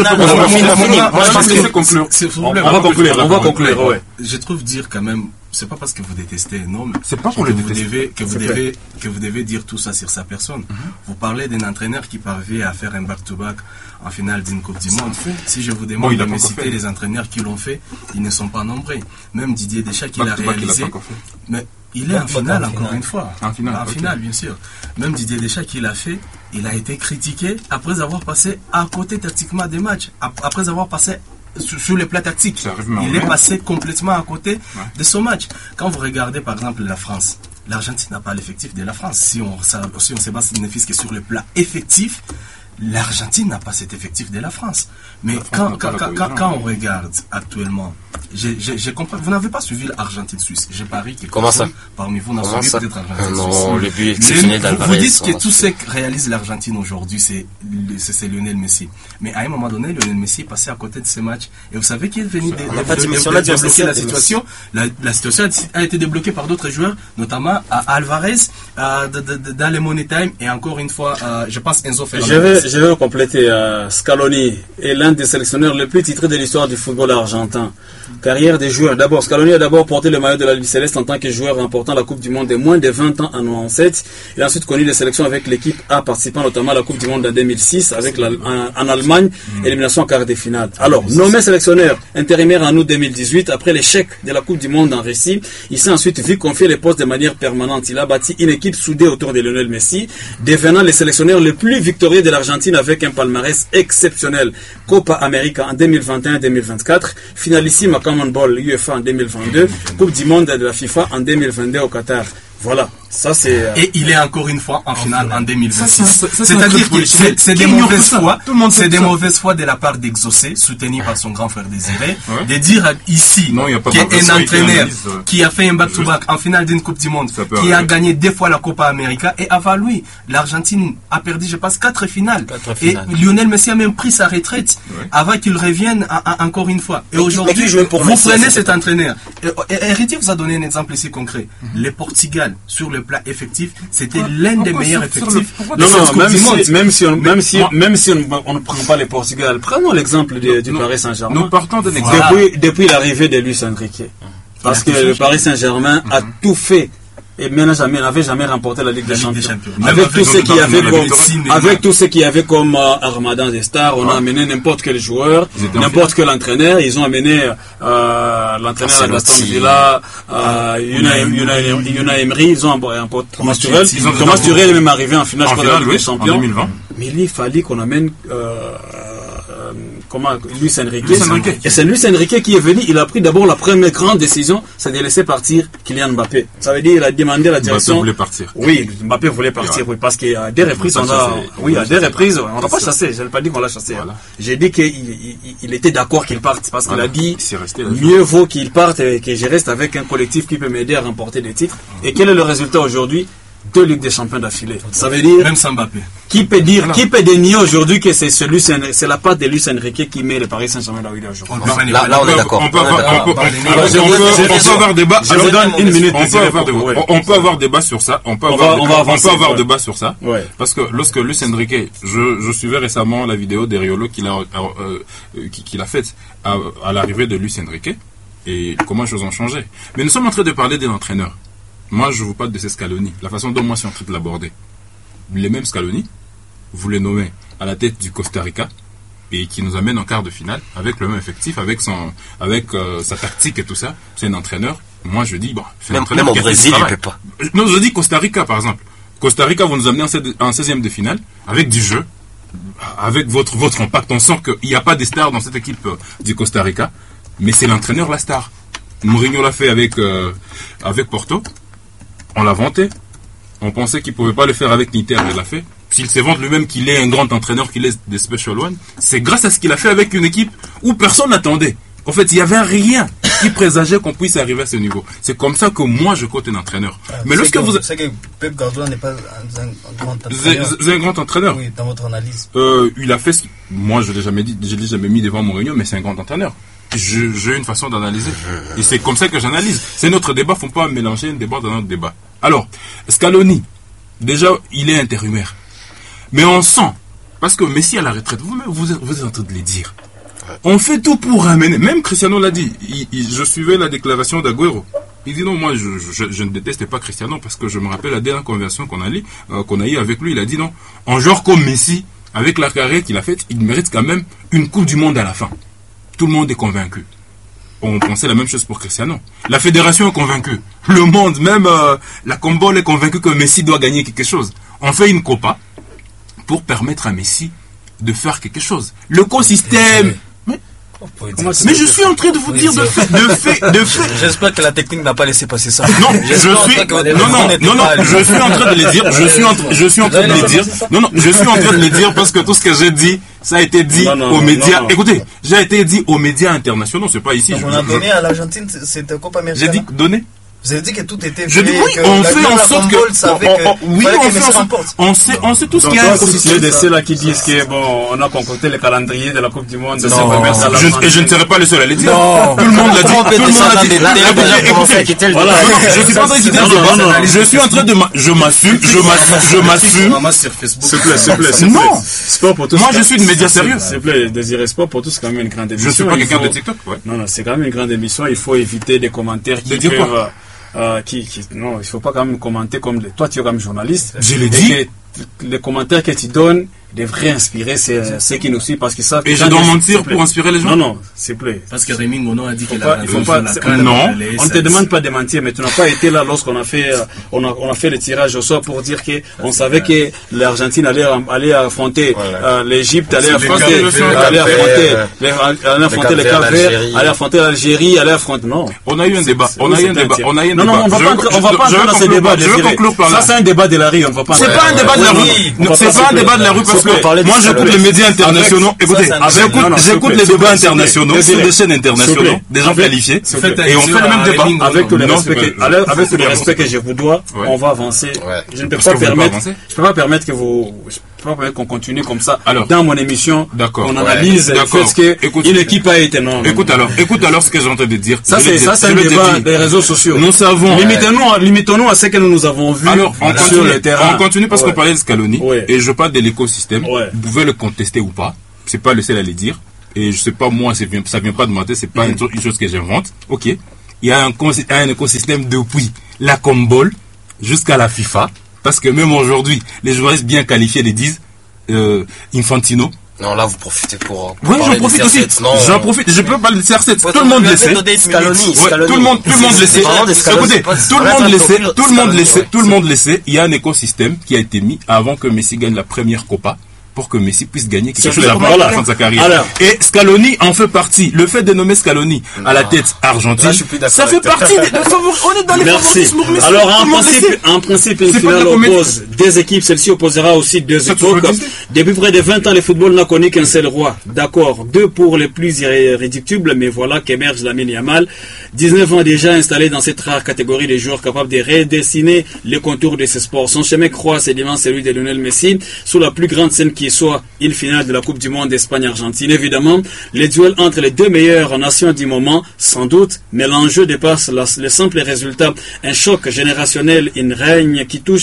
On va conclure. Ouais. Je trouve dire quand même, c'est pas parce que vous détestez un homme c'est pas pour le détester que vous devez dire tout ça sur sa personne. Vous parlez d'un entraîneur qui parvient à faire un back-to-back en finale d'une Coupe du Monde. Si je vous demande de me citer les entraîneurs qui l'ont fait, ils ne sont pas nombreux. Même Didier Deschamps qui l'a réalisé, mais il est en finale encore une fois. En finale, bien sûr. Même Didier Deschamps qui l'a fait, il a été critiqué après avoir passé à côté tactiquement des matchs, après avoir passé sur les plats tactiques. Il est passé complètement à côté de son match. Quand vous regardez par exemple la France, l'Argentine n'a pas l'effectif de la France. Si on se base que sur le plat effectif, l'Argentine n'a pas cet effectif de la France. Mais quand on regarde actuellement, j'ai compris, vous n'avez pas suivi l'Argentine-Suisse. J'ai parié que parmi vous n'a suivi peut-être l'Argentine-Suisse. Non, le but exceptionnel d'Alvarez. Vous dites que tout ce que réalise l'Argentine aujourd'hui, c'est Lionel Messi. Mais à un moment donné, Lionel Messi est passé à côté de ce match. Et vous savez qu'il est venu débloquer la situation. La situation a été débloquée par d'autres joueurs, notamment Alvarez, dans le Money Time, et encore une fois, je pense Enzo Fernandez. Je vais le compléter. Scaloni est l'un des sélectionneurs les plus titrés de l'histoire du football argentin. Carrière des joueurs. D'abord, Scaloni a d'abord porté le maillot de la Ligue Céleste en tant que joueur remportant la Coupe du Monde de moins de 20 ans en 1997. Il a ensuite connu les sélections avec l'équipe A, participant notamment à la Coupe du Monde en 2006 avec en Allemagne, élimination en quart de finale. Alors, nommé sélectionneur intérimaire en août 2018, après l'échec de la Coupe du Monde en Russie, il s'est ensuite vu confier les postes de manière permanente. Il a bâti une équipe soudée autour de Lionel Messi, devenant le sélectionneur le plus victorieux de l'Argentine avec un palmarès exceptionnel. Copa América en 2021-2024, finalissime à Common Ball UEFA en 2022, Coupe du Monde de la FIFA en 2022 au Qatar. Voilà, ça c'est... Et il est encore une fois en finale en 2026. Ça, C'est-à-dire que c'est des mauvaises foi. C'est des mauvaises foi de la part d'Exaucé, soutenu par son grand frère Désiré, de dire ici qu'un entraîneur qui a fait un back-to-back en finale d'une Coupe du Monde, qui a gagné 2 fois la Copa América, et avant lui, l'Argentine a perdu, je pense, 4 finales. Et Lionel Messi a même pris sa retraite avant qu'il revienne encore une fois. Et aujourd'hui, vous prenez cet entraîneur. Héritier vous a donné un exemple ici concret. Le Portugal, sur le plan effectif, c'était l'un des meilleurs effectifs. Même si on ne prend pas le Portugal, prenons l'exemple du Paris Saint-Germain. Nous partons d'un exemple. Depuis l'arrivée de Luis Enrique. Parce que le Paris Saint-Germain a tout fait et n'avait jamais remporté la Ligue des Champions. Avec tout ce qu'il y avait comme armada des stars, on a amené n'importe quel joueur, n'importe quel entraîneur. Ils ont amené l'entraîneur d'Aston Villa, Unai Emery, ils ont emporté Thomas Tuchel. Thomas Tuchel est même arrivé en finale de la Ligue des Champions. En 2020. Mais il fallait qu'on amène Luis Enrique. Et c'est Luis Enrique qui est venu. Il a pris d'abord la première grande décision, c'est de laisser partir Kylian Mbappé. Ça veut dire il a demandé à la direction. Mbappé voulait partir. Oui, Mbappé voulait partir. Oui, parce qu'à des reprises on l'a pas chassé. Je n'ai pas dit qu'on l'a chassé. Voilà. J'ai dit qu'il était d'accord qu'il parte parce qu'il a dit mieux vaut qu'il parte et que je reste avec un collectif qui peut m'aider à remporter des titres. Et quel est le résultat aujourd'hui? 2 Ligues des Champions d'affilée. Ça veut dire même sans Mbappé. Qui peut dénier aujourd'hui que c'est la patte de Luis Enrique qui met le Paris Saint-Germain là où il est aujourd'hui? Là, on est d'accord. On peut avoir débat. Je vous donne une minute. On peut avoir débat sur ça. On peut avoir débat sur ça. Parce que lorsque Luis Enrique, je suivais récemment la vidéo d'Eriolo qu'il a faite à l'arrivée de Luis Enrique et comment les choses ont changé. Mais nous sommes en train de parler d'un entraîneur. Moi, je vous parle de ces Scaloni. La façon dont moi je suis en train de l'aborder. Les mêmes Scaloni, vous les nommez à la tête du Costa Rica et qui nous amène en quart de finale avec le même effectif, avec sa tactique et tout ça. C'est un entraîneur. Moi, je dis, bon, c'est un entraîneur même au Brésil, il ne peut pas. Non, je dis Costa Rica, par exemple. Costa Rica, vous nous amenez en 16e de finale avec du jeu, avec votre impact. On sent qu'il n'y a pas de stars dans cette équipe du Costa Rica, mais c'est l'entraîneur la star. Mourinho l'a fait avec Porto. On l'a vanté. On pensait qu'il ne pouvait pas le faire avec Inter, mais il l'a fait. S'il se vante lui-même qu'il est un grand entraîneur, qu'il est des Special One, c'est grâce à ce qu'il a fait avec une équipe où personne n'attendait. En fait, il n'y avait rien qui présageait qu'on puisse arriver à ce niveau. C'est comme ça que moi, je cote un entraîneur. Mais lorsque vous... C'est que Pep Guardiola n'est pas un grand entraîneur. C'est un grand entraîneur. Oui, dans votre analyse. Il a fait... Moi, je ne l'ai jamais mis devant Mourinho, mais c'est un grand entraîneur. J'ai une façon d'analyser. Et c'est comme ça que j'analyse. C'est notre débat, il ne faut pas mélanger un débat dans notre débat. Alors, Scaloni, déjà, il est intérimaire. Mais on sent, parce que Messi à la retraite, vous êtes en train de le dire. On fait tout pour ramener. Même Cristiano l'a dit. Je suivais la déclaration d'Agüero. Il dit non, moi je ne déteste pas Cristiano parce que je me rappelle la dernière conversation qu'on a eu avec lui. Il a dit non, un joueur comme Messi, avec la carrière qu'il a faite, il mérite quand même une Coupe du Monde à la fin. Tout le monde est convaincu. On pensait la même chose pour Cristiano. La fédération est convaincue. Le monde, même la Combol est convaincue que Messi doit gagner quelque chose. On fait une Copa pour permettre à Messi de faire quelque chose. L'écosystème... Mais je suis en train de vous dire de fait. J'espère que la technique n'a pas laissé passer ça. Non, je suis en train de le dire. Je suis en train de le dire. Non, je suis en train de le dire parce que tout ce que j'ai dit, ça a été dit aux médias. Écoutez, j'ai été dit aux médias internationaux, c'est pas ici. On a donné à l'Argentine cette Copa Américaine. J'ai dit donner. Vous avez dit que tout était Je dis oui, on fait en sorte que oui, on sait tout ce qu'il y a. C'est de ceux-là qui disent que bon, on a concocté le calendrier de la Coupe du Monde. Et je ne serai pas le seul à le dire. Non. Tout le monde l'a dit. Tout le monde l'a dit. Écoutez, voilà, je suis pas en train de quitter le débat. Je suis en train de je m'assume. S'il vous plaît. Non. Sport pour tous. Moi, je suis de média sérieux. S'il vous plaît, Désiré, Sport pour tous, c'est quand même une grande émission. Je suis pas quelqu'un de TikTok. Non, c'est quand même une grande émission. Il faut éviter des commentaires qui peuvent. Non, il faut pas quand même commenter comme toi tu es comme journaliste. Je l'ai dit. Les commentaires que tu donnes devraient inspirer ceux qui nous suivent parce qu'ils savent. Et je dois mentir pour inspirer les gens. Non, s'il vous plaît. Parce que Rémi Ngono a dit qu'il non, on ne te demande pas de mentir, mais tu n'as pas été là lorsqu'on a fait, on a fait le tirage au sort pour dire que on savait que l'Argentine allait affronter l'Égypte, allait affronter le Cap-Vert, allait affronter l'Algérie, allait affronter. Non. On a eu un débat. Non, on va pas entrer dans ce débat. Je veux conclure par là. Ça, c'est un débat de la rue. On va pas. C'est pas un débat de la rue. C'est pas un débat de la rue parce que moi j'écoute les médias internationaux. Écoutez, j'écoute les débats internationaux sur des chaînes internationales, des gens qualifiés, et on fait le même débat. Avec tout le respect que je vous dois, on va avancer. Je ne peux pas permettre que vous. Je peux pas permettre qu'on continue comme ça. Alors, dans mon émission, on analyse le fait qu'une équipe a été non. Écoute alors ce que j'ai en train de dire. Ça c'est un débat des réseaux sociaux. Nous savons. Limitons-nous à ce que nous avons vu sur le terrain. On continue parce qu'on parlait de Scaloni et je parle de l'écosystème. Vous pouvez le contester ou pas. C'est pas le seul à le dire. Et je sais pas, moi, ça vient pas de moi, c'est pas une chose que j'invente. Ok. Il y a un écosystème depuis la Comball jusqu'à la FIFA. Parce que même aujourd'hui, les journalistes bien qualifiés les disent Infantino. Non, là, vous profitez pour. Oui, j'en profite aussi. J'en profite. Je peux parler de CR7. Tout le monde le sait. Tout le monde le sait. Écoutez, tout le monde le sait. Il y a un écosystème qui a été mis avant que Messi gagne la première Copa, pour que Messi puisse gagner quelque chose avant la fin de sa carrière. Alors, et Scaloni en fait partie. Le fait de nommer Scaloni à la tête argentine, ça fait partie des favoris. On est dans les favorismes. Alors, en principe, une finale oppose deux équipes. Celle-ci opposera aussi deux époques. Depuis près de 20 ans, le football n'a connu qu'un seul roi. D'accord, deux pour les plus irréductibles, mais voilà qu'émerge Lamine Yamal. 19 ans déjà installé dans cette rare catégorie de joueurs capables de redessiner les contours de ce sport. Son chemin croise sédiment celui de Lionel Messi sous la plus grande scène qui soit une finale de la Coupe du Monde Espagne-Argentine. Évidemment, les duels entre les deux meilleures nations du moment, sans doute, mais l'enjeu dépasse le simple résultat. Un choc générationnel, un règne qui touche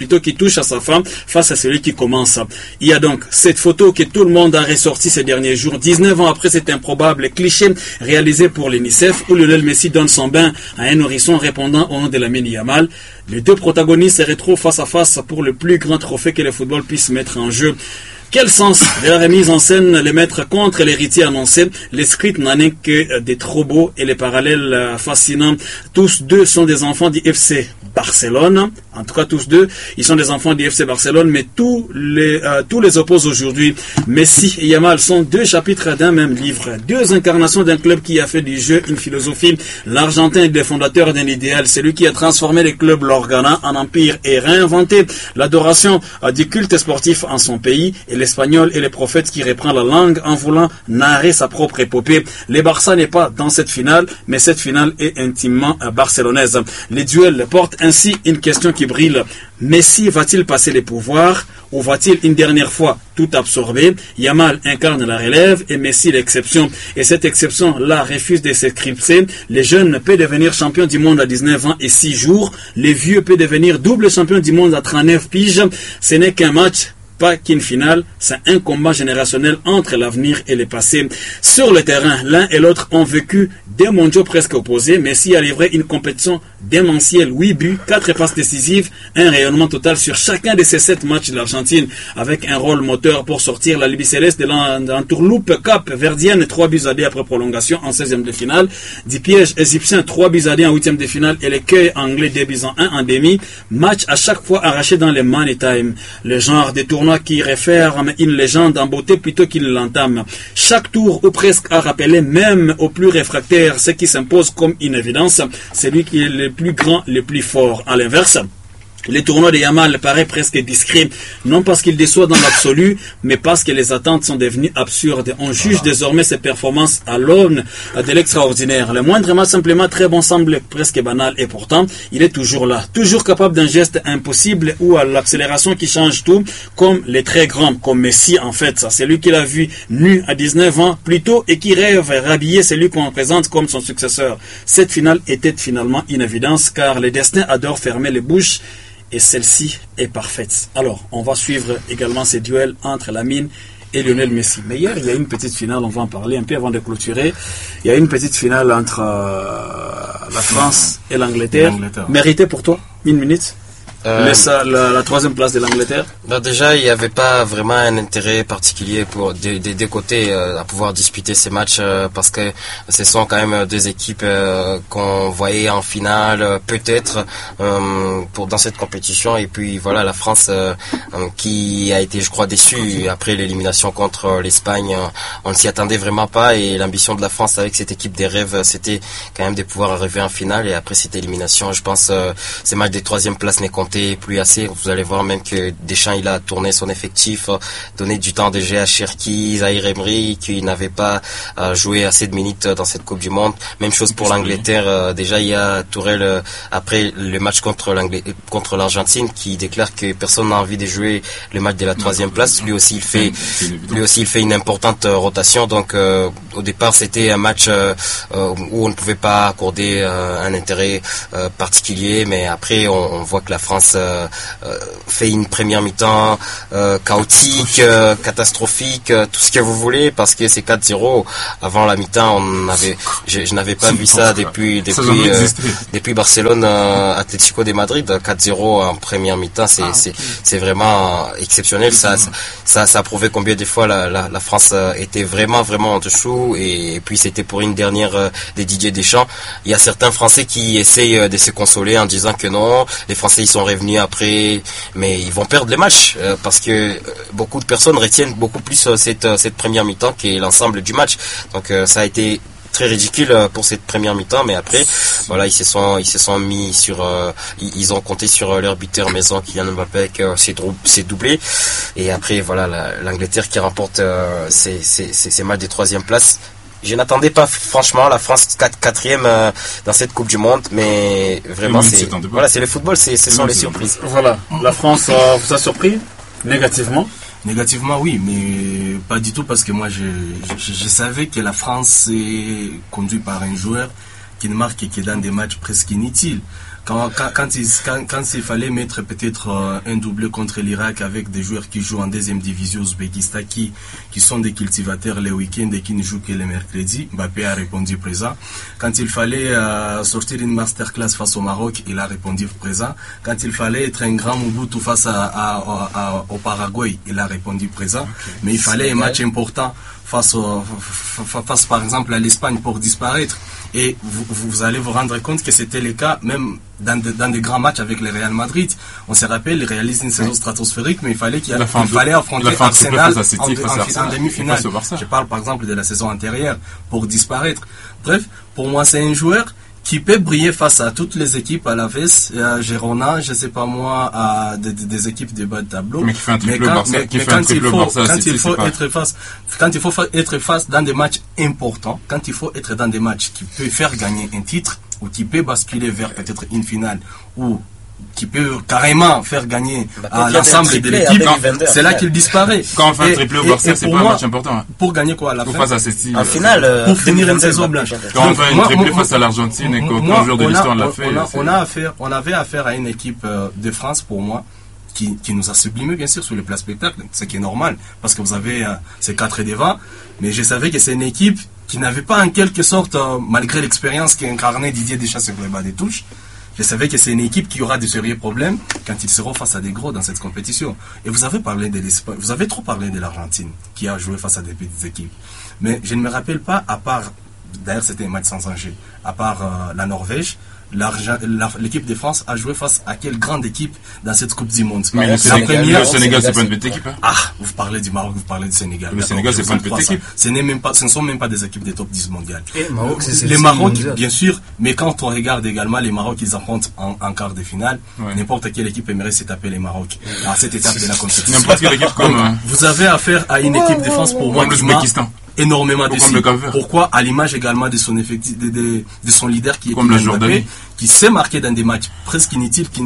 à sa fin face à celui qui commence. Il y a donc cette photo que tout le monde a ressortie ces derniers jours, 19 ans après cet improbable cliché réalisé pour l'UNICEF, où Lionel Messi donne son bain à un nourrisson répondant au nom de Lamine Yamal. Les deux protagonistes se retrouvent face à face pour le plus grand trophée que le football puisse mettre en jeu. Quel sens de la remise en scène les mettre contre l'héritier annoncé? Les scripts n'en est que des trop beaux et les parallèles fascinants. Tous deux sont des enfants du FC Barcelone. En tout cas, tous deux, ils sont des enfants du FC Barcelone, mais tous les opposent aujourd'hui. Messi et Yamal sont deux chapitres d'un même livre, deux incarnations d'un club qui a fait du jeu une philosophie. L'Argentin est le fondateur d'un idéal, celui qui a transformé les clubs Blaugrana en empire et réinventé l'adoration du culte sportif en son pays. Et l'Espagnol est le prophète qui reprend la langue en voulant narrer sa propre épopée. Le Barça n'est pas dans cette finale, mais cette finale est intimement barcelonaise. Les duels portent ainsi une question qui brille. Messi va-t-il passer les pouvoirs ou va-t-il une dernière fois tout absorber? Yamal incarne la relève et Messi l'exception. Et cette exception-là refuse de s'éclipser. Les jeunes peuvent devenir champions du monde à 19 ans et 6 jours. Les vieux peuvent devenir double champion du monde à 39 piges. Ce n'est qu'un match, pas qu'une finale, c'est un combat générationnel entre l'avenir et le passé. Sur le terrain, l'un et l'autre ont vécu des mondiaux presque opposés. Messi a livré une compétition démentielle, 8 buts, 4 passes décisives, un rayonnement total sur chacun de ces 7 matchs de l'Argentine, avec un rôle moteur pour sortir la Libye Céleste de l'entourloupe cap verdienne, 3 buts à 2 après prolongation en 16e de finale, du piège égyptien, 3 buts à 2 en 8e de finale et l'écueil anglais 2 buts à 1 en demi, match à chaque fois arraché dans les money time. Le genre de tournoi qui referme une légende en beauté plutôt qu'il l'entame. Chaque tour ou presque a rappelé même aux plus réfractaires ce qui s'impose comme une évidence, celui qui est le plus grand, le plus fort. À l'inverse, Les tournois de Yamal paraît presque discret, non parce qu'il déçoit dans l'absolu, mais parce que les attentes sont devenues absurdes. On juge désormais ses performances à l'aune de l'extraordinaire. Le moindre match simplement très bon semble presque banal, et pourtant, il est toujours là, toujours capable d'un geste impossible ou à l'accélération qui change tout, comme les très grands, comme Messi en fait. C'est lui qui l'a vu nu à 19 ans plus tôt et qui rêve rhabiller celui qu'on présente comme son successeur. Cette finale était finalement une évidence, car le destin adore fermer les bouches, et celle-ci est parfaite. Alors, on va suivre également ces duels entre Lamine et Lionel Messi. Mais hier, il y a une petite finale, on va en parler un peu avant de clôturer. Il y a une petite finale entre la France et l'Angleterre. Méritée pour toi, 1 minute. La troisième place de l'Angleterre. Déjà, il n'y avait pas vraiment un intérêt particulier pour des deux côtés à pouvoir disputer ces matchs parce que ce sont quand même deux équipes qu'on voyait en finale peut-être dans cette compétition. Et puis voilà, la France qui a été, je crois, déçue après l'élimination contre l'Espagne. On ne s'y attendait vraiment pas, et l'ambition de la France avec cette équipe des rêves, c'était quand même de pouvoir arriver en finale. Et après cette élimination, je pense ces matchs des troisième places n'est compté plus assez. Vous allez voir même que Deschamps, il a tourné son effectif, donné du temps de jeu à Cherki, Zahir Emery, qui n'avait pas joué assez de minutes dans cette Coupe du Monde. Même chose pour l'Angleterre. Déjà, il y a Tourelle après le match contre l'Argentine qui déclare que personne n'a envie de jouer le match de la troisième place. Lui aussi, il fait une importante rotation. Donc, au départ, c'était un match où on ne pouvait pas accorder un intérêt particulier, mais après, on voit que la France fait une première mi-temps chaotique, catastrophique, tout ce que vous voulez, parce que c'est 4-0. Avant la mi-temps, je n'avais pas vu ça depuis Barcelone, Atlético de Madrid. 4-0 en première mi-temps, c'est vraiment exceptionnel. Ça a prouvé combien de fois la France était vraiment en dessous, et puis c'était pour une dernière de Didier Deschamps. Il y a certains Français qui essayent de se consoler en disant que non, les Français ils sont revenus après, mais ils vont perdre les matchs parce que beaucoup de personnes retiennent beaucoup plus cette première mi-temps que l'ensemble du match. Donc ça a été très ridicule pour cette première mi-temps, mais après voilà, ils se sont mis sur ils ont compté sur leur buteur maison Kylian Mbappé avec ses doublés, et après voilà l'Angleterre qui remporte ces matchs des troisième place. Je n'attendais pas franchement la France 4e dans cette Coupe du Monde, mais vraiment c'est le football, ce sont les surprises. Voilà, la France vous a surpris négativement? Négativement, oui, mais pas du tout, parce que moi je savais que la France est conduite par un joueur qui ne marque et qui est dans des matchs presque inutiles. Quand il fallait mettre peut-être un doublé contre l'Irak avec des joueurs qui jouent en deuxième division Ouzbékistan, qui sont des cultivateurs les week-ends et qui ne jouent que les mercredis, Mbappé a répondu présent. Quand il fallait sortir une masterclass face au Maroc, il a répondu présent. Quand il fallait être un grand Mobutu face au Paraguay, il a répondu présent. Mais il fallait un match important face par exemple à l'Espagne pour disparaître. Et vous allez vous rendre compte que c'était le cas même dans des grands matchs avec le Real Madrid. On se rappelle, il réalise une saison stratosphérique, mais il fallait affronter Arsenal en demi-finale. Je parle par exemple de la saison antérieure pour disparaître. Bref, pour moi c'est un joueur qui peut briller face à toutes les équipes à la veste, à Girona, je sais pas moi, à des équipes de bas de tableau. Mais qui fait un triple Barça. Quand il faut être face dans des matchs importants, quand il faut être dans des matchs qui peuvent faire gagner un titre, ou qui peut basculer vers peut-être une finale, ou qui peut carrément faire gagner à l'ensemble de l'équipe, c'est là qu'il disparaît. Quand on fait un triplé au Barça, c'est pas un match important. Pour gagner quoi à la fin? En finale, pour finir une saison blanche. Quand on fait un triplé face à l'Argentine et qu'aucun joueur de l'histoire l'a fait. On avait affaire à une équipe de France, pour moi, qui nous a sublimé bien sûr sur le plan spectacle, ce qui est normal, parce que vous avez ces 4 devants, mais je savais que c'est une équipe qui n'avait pas en quelque sorte, malgré l'expérience qu'incarnait Didier Deschamps sur le bas des touches, je savais que c'est une équipe qui aura de sérieux problèmes quand ils seront face à des gros dans cette compétition. Et vous avez parlé de l'Espagne, vous avez trop parlé de l'Argentine, qui a joué face à des petites équipes. Mais je ne me rappelle pas, à part, d'ailleurs c'était un match sans enjeu, à part la Norvège, l'équipe de France a joué face à quelle grande équipe dans cette Coupe du Monde? Mais le Sénégal, c'est pas une petite équipe. Hein? Ah, vous parlez du Maroc, vous parlez du Sénégal. Le Sénégal, c'est pas une petite équipe. Ce ne sont même pas des équipes des top 10 mondiales. Et le Maroc, les Maroc, bien sûr, Mais quand on regarde également les Maroc, ils affrontent en quart de finale, n'importe quelle équipe aimerait se taper les Maroc à cette étape de la compétition. N'importe quelle équipe comme... Vous avez affaire à une équipe de France pour moi qui m'a énormément déçu. Pourquoi? À l'image également de son effectif, de son leader qui est Mbappé, qui s'est marqué dans des matchs presque inutiles qui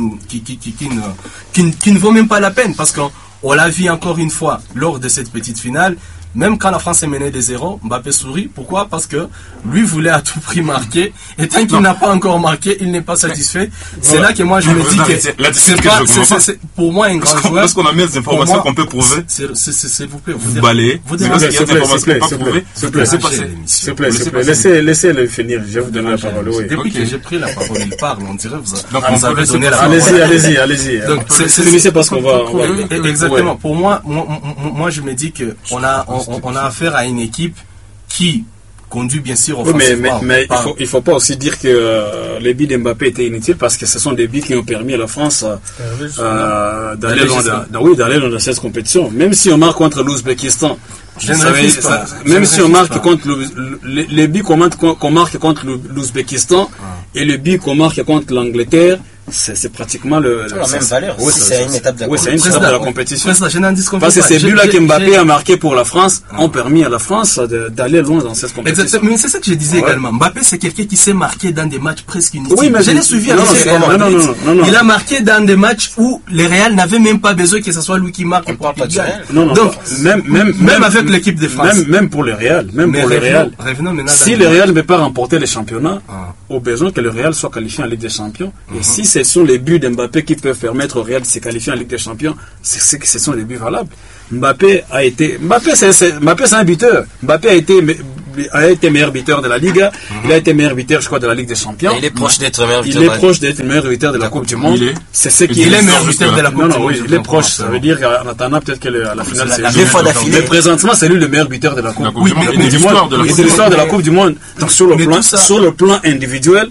ne vaut même pas la peine, parce qu'on l'a vu encore une fois lors de cette petite finale. Même quand la France est menée des 0, Mbappé sourit. Pourquoi? Parce que lui voulait à tout prix marquer. Et tant qu'il n'a pas encore marqué, il n'est pas satisfait. C'est là que moi je me dis que c'est pour moi un grand joueur. Parce qu'on a mis des informations qu'on peut prouver. S'il vous plaît, vous balayez. Vous qu'il y a des informations pas prouvées. S'il vous plaît. Laissez-le finir. Je vais vous donner la parole. Depuis que j'ai pris la parole, il parle. On dirait vous avez donné la parole. Allez-y. Donc c'est parce qu'on va. Exactement. Pour moi je me dis que on a affaire à une équipe qui conduit bien sûr offensivement. Mais il faut pas aussi dire que les buts d'Mbappé étaient inutiles, parce que ce sont des buts qui ont permis à la France d'aller loin dans cette compétition. Même si on marque contre l'Ouzbékistan, même si on marque contre les buts qu'on marque contre l'Ouzbékistan et le but qu'on marque contre l'Angleterre, c'est pratiquement la même valeur. C'est une étape de la compétition. Parce que ces buts-là qu'Mbappé a marqué pour la France ont permis à la France d'aller loin dans cette compétition. Exactement. Mais c'est ça que je disais également. Mbappé, c'est quelqu'un qui s'est marqué dans des matchs presque inutiles. Oui, mais je l'ai suivi à non. Il a marqué dans des matchs où le Real n'avait même pas besoin que ce soit lui qui marque pour qu'il gagne. Donc, même avec l'équipe de France. Même pour le Real. Si le Real ne veut pas remporter les championnats, au besoin que le Real soit qualifié en Ligue des Champions. Et si ce sont les buts d'Mbappé qui peuvent permettre au Real de se qualifier en Ligue des Champions, c'est que ce sont les buts valables. Mbappé c'est un buteur. Mbappé a été meilleur buteur de la Liga. Il a été meilleur buteur, je crois, de la Ligue des Champions. Et il est proche d'être meilleur buteur. Il est proche d'être meilleur buteur de la Coupe du Monde. C'est ce qui est meilleur buteur de la Coupe du Monde. Il est proche. Ça veut dire qu'en attendant peut-être que la finale c'est deux fois d'affilée. Mais présentement, c'est lui le meilleur buteur de la Coupe du Monde. Et de l'histoire de la Coupe du Monde. Donc sur le plan individuel,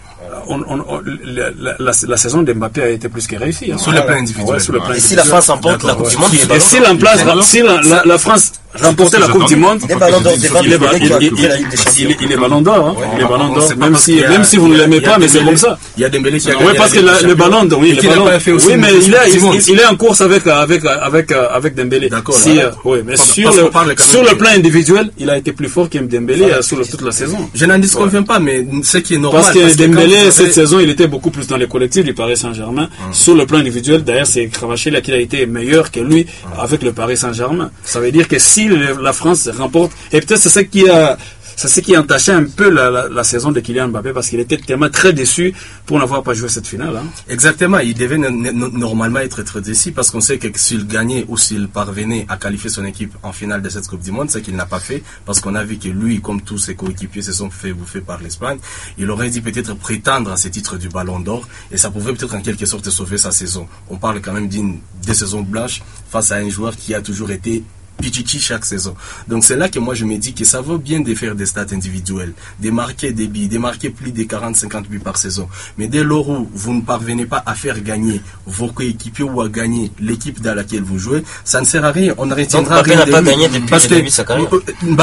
la saison d'Mbappé a été plus que réussie. Sur le plan individuel. Et si la France remporte la Coupe du Monde, et si la France remportait la Coupe du Monde, il est ballon d'or. Même si vous ne l'aimez pas, mais c'est comme ça. Il y a Dembélé qui a gagné. Oui, parce que le ballon d'or, oui, mais il est en course avec Dembélé. D'accord. Oui, mais sur le plan individuel, il a été plus fort que Dembélé sur toute la saison. Je n'en disconviens pas, mais ce qui est normal. Parce que Dembélé, cette saison, il était beaucoup plus dans les collectifs du Paris Saint-Germain. Sur le plan individuel, d'ailleurs, c'est Kvaratskhelia qui a été meilleur que lui avec le Paris Saint-Germain. Ça veut dire que si la France remporte, et peut-être c'est ce qui a entaché un peu la saison de Kylian Mbappé, parce qu'il était tellement très déçu pour n'avoir pas joué cette finale. Exactement, il devait normalement être très déçu, parce qu'on sait que s'il gagnait ou s'il parvenait à qualifier son équipe en finale de cette Coupe du Monde, c'est qu'il n'a pas fait, parce qu'on a vu que lui, comme tous ses coéquipiers, se sont fait bouffer par l'Espagne. Il aurait dû peut-être prétendre à ce titre du Ballon d'Or, et ça pouvait peut-être en quelque sorte sauver sa saison. On parle quand même d'une saison blanche face à un joueur qui a toujours été Pichichi chaque saison. Donc c'est là que moi je me dis que ça vaut bien de faire des stats individuelles, de marquer des buts, de marquer plus de 40-50 buts par saison. Mais dès lors où vous ne parvenez pas à faire gagner vos coéquipiers ou à gagner l'équipe dans laquelle vous jouez, ça ne sert à rien. On ne retiendra rien. Mbappé n'a pas gagné depuis le début de sa carrière.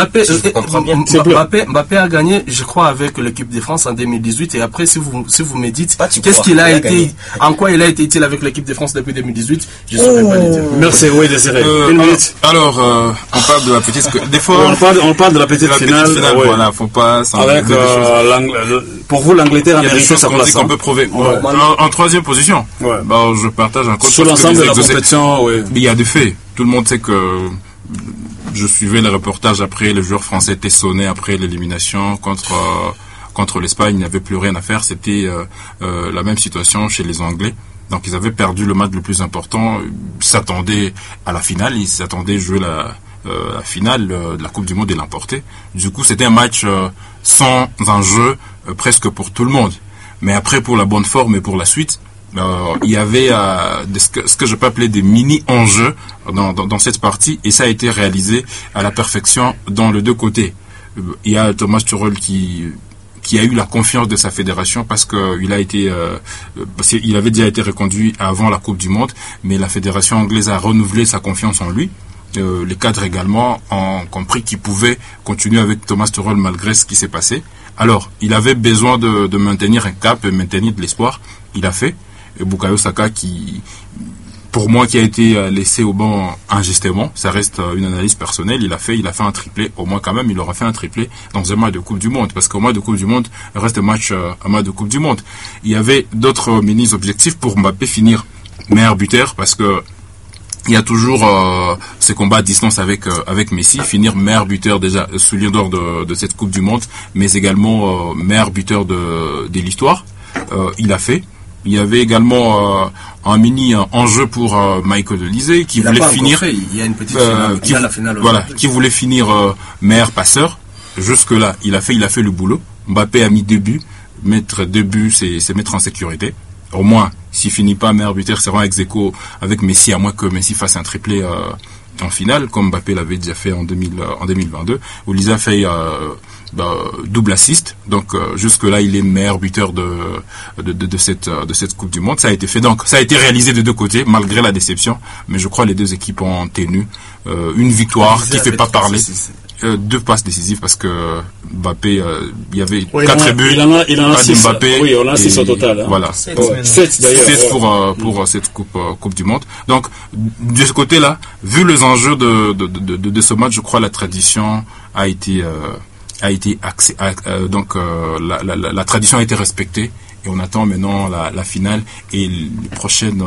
Mbappé a gagné, je crois, avec l'équipe de France en 2018. Et après, si vous me dites qu'est-ce qu'il a été, en quoi il a été utile avec l'équipe de France depuis 2018, je ne saurais pas le dire. Merci, oui, Désiré. Une minute. Alors, on parle de la petite. Des fois, on parle de la petite finale. Voilà, faut pas. Avec pour vous, l'Angleterre a mérité sa place. Qu'on peut prouver. En troisième position. Bah, je partage un coach sur l'ensemble de la compétition. Il y a des faits. Tout le monde sait que je suivais les reportages après. Les joueurs français étaient sonnés après l'élimination contre l'Espagne. Il n'y avait plus rien à faire. C'était la même situation chez les Anglais. Donc ils avaient perdu le match le plus important. Ils s'attendaient à la finale. Ils s'attendaient jouer la finale de la Coupe du Monde et l'emporter. Du coup, c'était un match sans enjeu presque pour tout le monde. Mais après, pour la bonne forme et pour la suite, il y avait ce que je peux appeler des mini-enjeux dans cette partie. Et ça a été réalisé à la perfection dans les deux côtés. Il y a Thomas Tuchel qui a eu la confiance de sa fédération parce qu'il avait déjà été reconduit avant la Coupe du Monde, mais la fédération anglaise a renouvelé sa confiance en lui. Les cadres également ont compris qu'ils pouvaient continuer avec Thomas Tuchel malgré ce qui s'est passé. Alors, il avait besoin de maintenir un cap et maintenir de l'espoir. Il a fait. Et Bukayo Saka pour moi, qui a été laissé au banc injustement, ça reste une analyse personnelle. Il a fait un triplé. Au moins, quand même, il aura fait un triplé dans un match de Coupe du Monde. Parce qu'au match de Coupe du Monde, reste un match de Coupe du Monde. Il y avait d'autres mini-objectifs pour Mbappé finir meilleur buteur, parce que il y a toujours ces combats à distance avec Messi, finir meilleur buteur déjà, soulier d'or de cette Coupe du Monde, mais également meilleur buteur de l'histoire. Il a fait. Il y avait également un mini enjeu pour Michael Olise qui voulait finir. Il y a une petite finale. Qui voulait finir meilleur passeur. Jusque là, il a fait le boulot. Mbappé a mis 2 buts. Mettre 2 buts, c'est mettre en sécurité. Au moins, s'il finit pas meilleur buteur, c'est vraiment ex aequo avec Messi, à moins que Messi fasse un triplé en finale, comme Mbappé l'avait déjà fait en 2022. Olise a fait double assist, donc jusque là il est meilleur buteur de cette Coupe du Monde. Ça a été fait, donc ça a été réalisé de deux côtés malgré la déception, mais je crois les deux équipes ont tenu une victoire qui fait pas parler. 2 passes décisives, parce que Mbappé, il y avait 4 buts. Il en a 6. Mbappé, oui, on a 6 au total. Hein. Voilà. 7 d'ailleurs. 7 pour cette coupe du Monde. Donc, de ce côté-là, vu les enjeux de ce match, je crois la tradition a été la tradition a été respectée. Et on attend maintenant la finale et les prochaines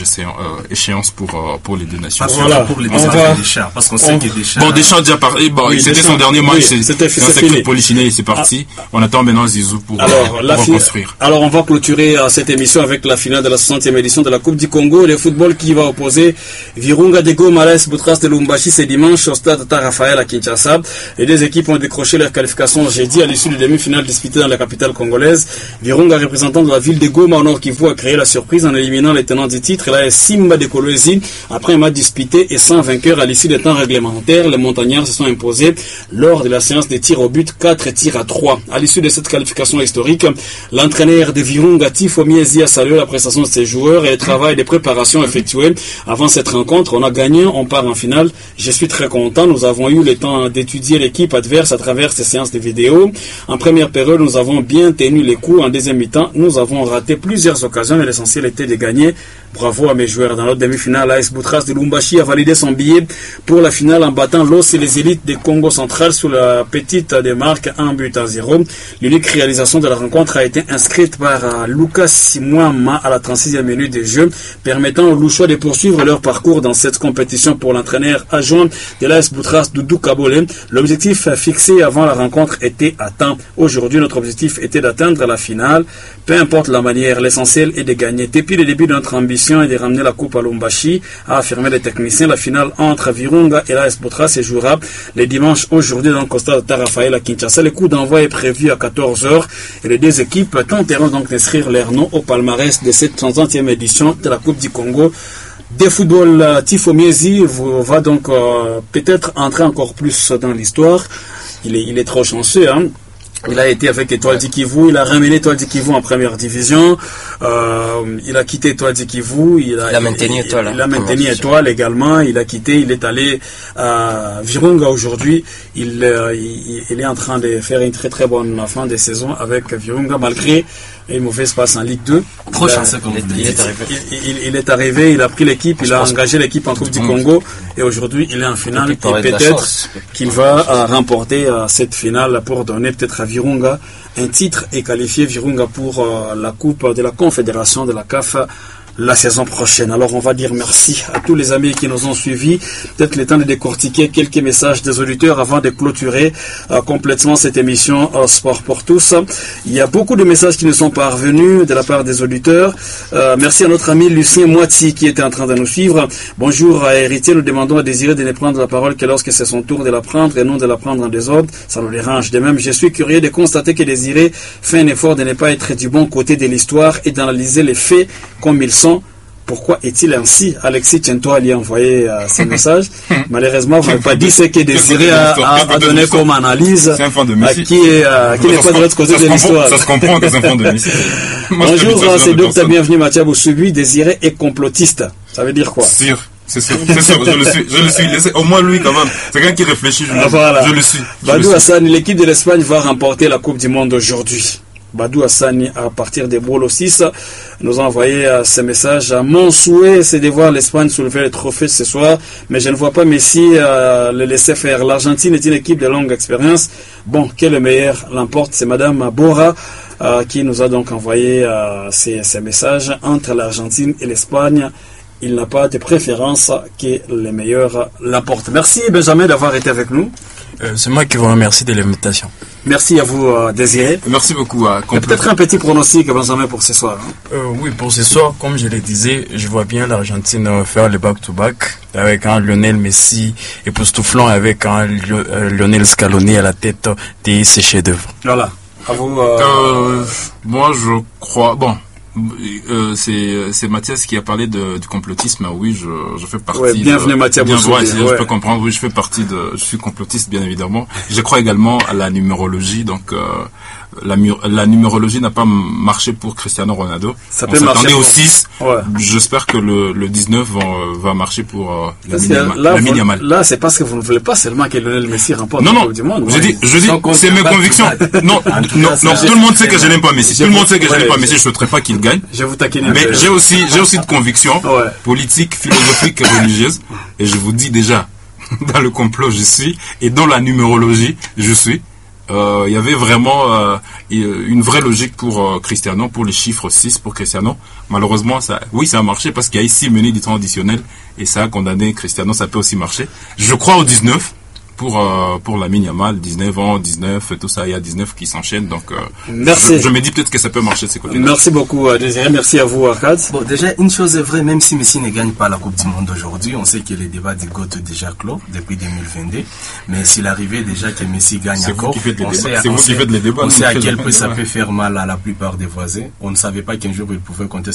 échéances pour les deux nations. Voilà. Pour les Deschamps, parce qu'on sait que Deschamps... Bon, Deschamps a déjà parlé. Bon, oui, c'était son dernier match. C'était fini. Polichinelle, c'est parti. On attend maintenant Zizou pour reconstruire. Alors, on va clôturer cette émission avec la finale de la 60e édition de la Coupe du Congo. Le football qui va opposer Virunga de Goma, l'AS Boutras de Lumbashi, c'est dimanche au stade Tata Raphaël à Kinshasa. Les deux équipes ont décroché leur qualification jeudi à l'issue du demi-finale disputée dans la capitale congolaise. Virunga, représentant de la ville de Goma au Nord Kivu, a créé la surprise en éliminant les tenants du titre, là Simba de Kolwezi, après un match disputé et sans vainqueur à l'issue des temps réglementaires. Les montagnards se sont imposés lors de la séance de tirs au but, 4 tirs à 3. À l'issue de cette qualification historique, l'entraîneur de Virunga, Tifo Miezi, a salué la prestation de ses joueurs et le travail de préparation effectué avant cette rencontre. On a gagné, on part en finale. Je suis très content. Nous avons eu le temps d'étudier l'équipe adverse à travers ces séances de vidéo. En première période, nous avons bien tenu les coups. En deuxième mi-temps, nous avons raté plusieurs occasions, mais l'essentiel était de gagner. Bravo à mes joueurs. Dans notre demi-finale, l'AS Boutras de Lumbashi a validé son billet pour la finale en battant l'OS et les élites de Congo central sous la petite démarque 1-0. L'unique réalisation de la rencontre a été inscrite par Lucas Simouama à la 36e minute de jeu, permettant aux Louchois de poursuivre leur parcours dans cette compétition. Pour l'entraîneur adjoint de l'AS Boutras, Doudou Kabole, l'objectif fixé avant la rencontre était atteint. Aujourd'hui, notre objectif était d'atteindre la finale. Peu importe la manière, l'essentiel est de gagner. Depuis le début de notre ambition est de ramener la coupe à Lumbashi, a affirmé les techniciens. La finale entre Virunga et l'AS Boutras se jouera le dimanche aujourd'hui dans le stade Tata Raphaël à Kinshasa. Le coup d'envoi est prévu à 14h et les deux équipes tenteront donc d'inscrire leur nom au palmarès de cette 60e édition de la Coupe du Congo de football. Tifo Miezi va donc peut-être entrer encore plus dans l'histoire. Il est trop chanceux, hein. Il a été avec Étoile du Kivu, il a ramené Étoile du Kivu en première division, il a quitté Étoile du Kivu, il a maintenu Étoile. Il a maintenu Étoile également, il a quitté, il est allé à Virunga aujourd'hui, il est en train de faire une très très bonne fin de saison avec Virunga malgré une mauvaise passe en Ligue 2. Trop chanceux comme il est arrivé, il a pris l'équipe, il a engagé l'équipe en Coupe du Congo et aujourd'hui il est en finale et peut-être qu'il va remporter cette finale pour donner peut-être à Virunga un titre et qualifier Virunga pour la Coupe de la Confédération de la CAF la saison prochaine. Alors on va dire merci à tous les amis qui nous ont suivis. Peut-être le temps de décortiquer quelques messages des auditeurs avant de clôturer complètement cette émission Sport pour tous. Il y a beaucoup de messages qui nous sont parvenus de la part des auditeurs. Merci à notre ami Lucien Moiti qui était en train de nous suivre. Bonjour à Héritier, nous demandons à Désiré de ne prendre la parole que lorsque c'est son tour de la prendre et non de la prendre en désordre. Ça nous dérange. De même, je suis curieux de constater que Désiré fait un effort de ne pas être du bon côté de l'histoire et d'analyser les faits comme ils sont. Pourquoi est-il ainsi? Alexis Tiento lui a envoyé ce message. Malheureusement, vous n'avez pas dit ce que Désiré a donné comme analyse. C'est un fan de Messi. Qui n'est pas de l'autre côté de l'histoire. Ça se comprend que c'est un fan de Messi. Bonjour, c'est Docteur Bienvenue Mathieu Boussubi. Désiré est complotiste. Ça veut dire quoi? Sûr. C'est sûr, je le suis. Au moins lui quand même. C'est quelqu'un qui réfléchit, je le suis. Badou Hassani, l'équipe de l'Espagne va remporter la Coupe du Monde aujourd'hui. Badou Hassani, à partir des Brolo 6, nous a envoyé ce message. Mon souhait, c'est de voir l'Espagne soulever le trophée ce soir, mais je ne vois pas Messi le laisser faire. L'Argentine est une équipe de longue expérience. Bon, qui est le meilleur l'emporte? C'est Madame Bora qui nous a donc envoyé ces messages. Entre l'Argentine et l'Espagne, il n'a pas de préférence, que les meilleurs l'emportent. Merci Benjamin d'avoir été avec nous. C'est moi qui vous remercie de l'invitation. Merci à vous, Désiré. Merci beaucoup. Peut-être un petit pronostic, Benjamin, pour ce soir. Oui, pour ce soir, comme je le disais, je vois bien l'Argentine faire le back-to-back avec un Lionel Messi époustouflant, avec un Lionel Scaloni à la tête de ses chefs-d'œuvre. Voilà. À vous. Moi, je crois. Bon. C'est Mathias qui a parlé du complotisme. Oui, je fais partie. Ouais, bienvenue Mathias. Je peux comprendre. Oui, je suis complotiste, bien évidemment. Je crois également à la numérologie. Donc, la numérologie n'a pas marché pour Cristiano Ronaldo. Ça peut marcher au 6. Ouais. J'espère que le 19 va marcher pour Lamine Yamal. Là, c'est parce que vous ne voulez pas seulement que Lionel Messi remporte la Coupe du Monde. Je dis, c'est mes convictions. Non, tout le monde sait que je n'aime pas Messi. Tout le monde sait que je n'aime pas Messi. Je ne souhaiterais pas qu'il gagne. Je vous taquine. Mais j'ai aussi de convictions politiques, philosophiques et religieuses. Et je vous dis déjà, dans le complot, je suis. Et dans la numérologie, je suis. Il y avait vraiment une vraie logique pour Cristiano, pour les chiffres 6 pour Cristiano. Malheureusement, ça a marché parce qu'il y a 6 minutes du temps additionnel et ça a condamné Cristiano. Ça peut aussi marcher. Je crois au 19 pour Lamine Yamal, 19 ans, 19, tout ça, il y a 19 qui s'enchaînent. Donc, merci. Je me dis peut-être que ça peut marcher de ces côtés. Merci beaucoup, Désiré. Merci à vous, Arcade. Bon, déjà, une chose est vraie, même si Messi ne gagne pas la Coupe du Monde aujourd'hui, on sait que les débats du GOAT est déjà clos depuis 2022. Mais s'il arrivait déjà que Messi gagne encore, on sait à quel point ça peut faire mal à la plupart des voisins. On ne savait pas qu'un jour il pouvait compter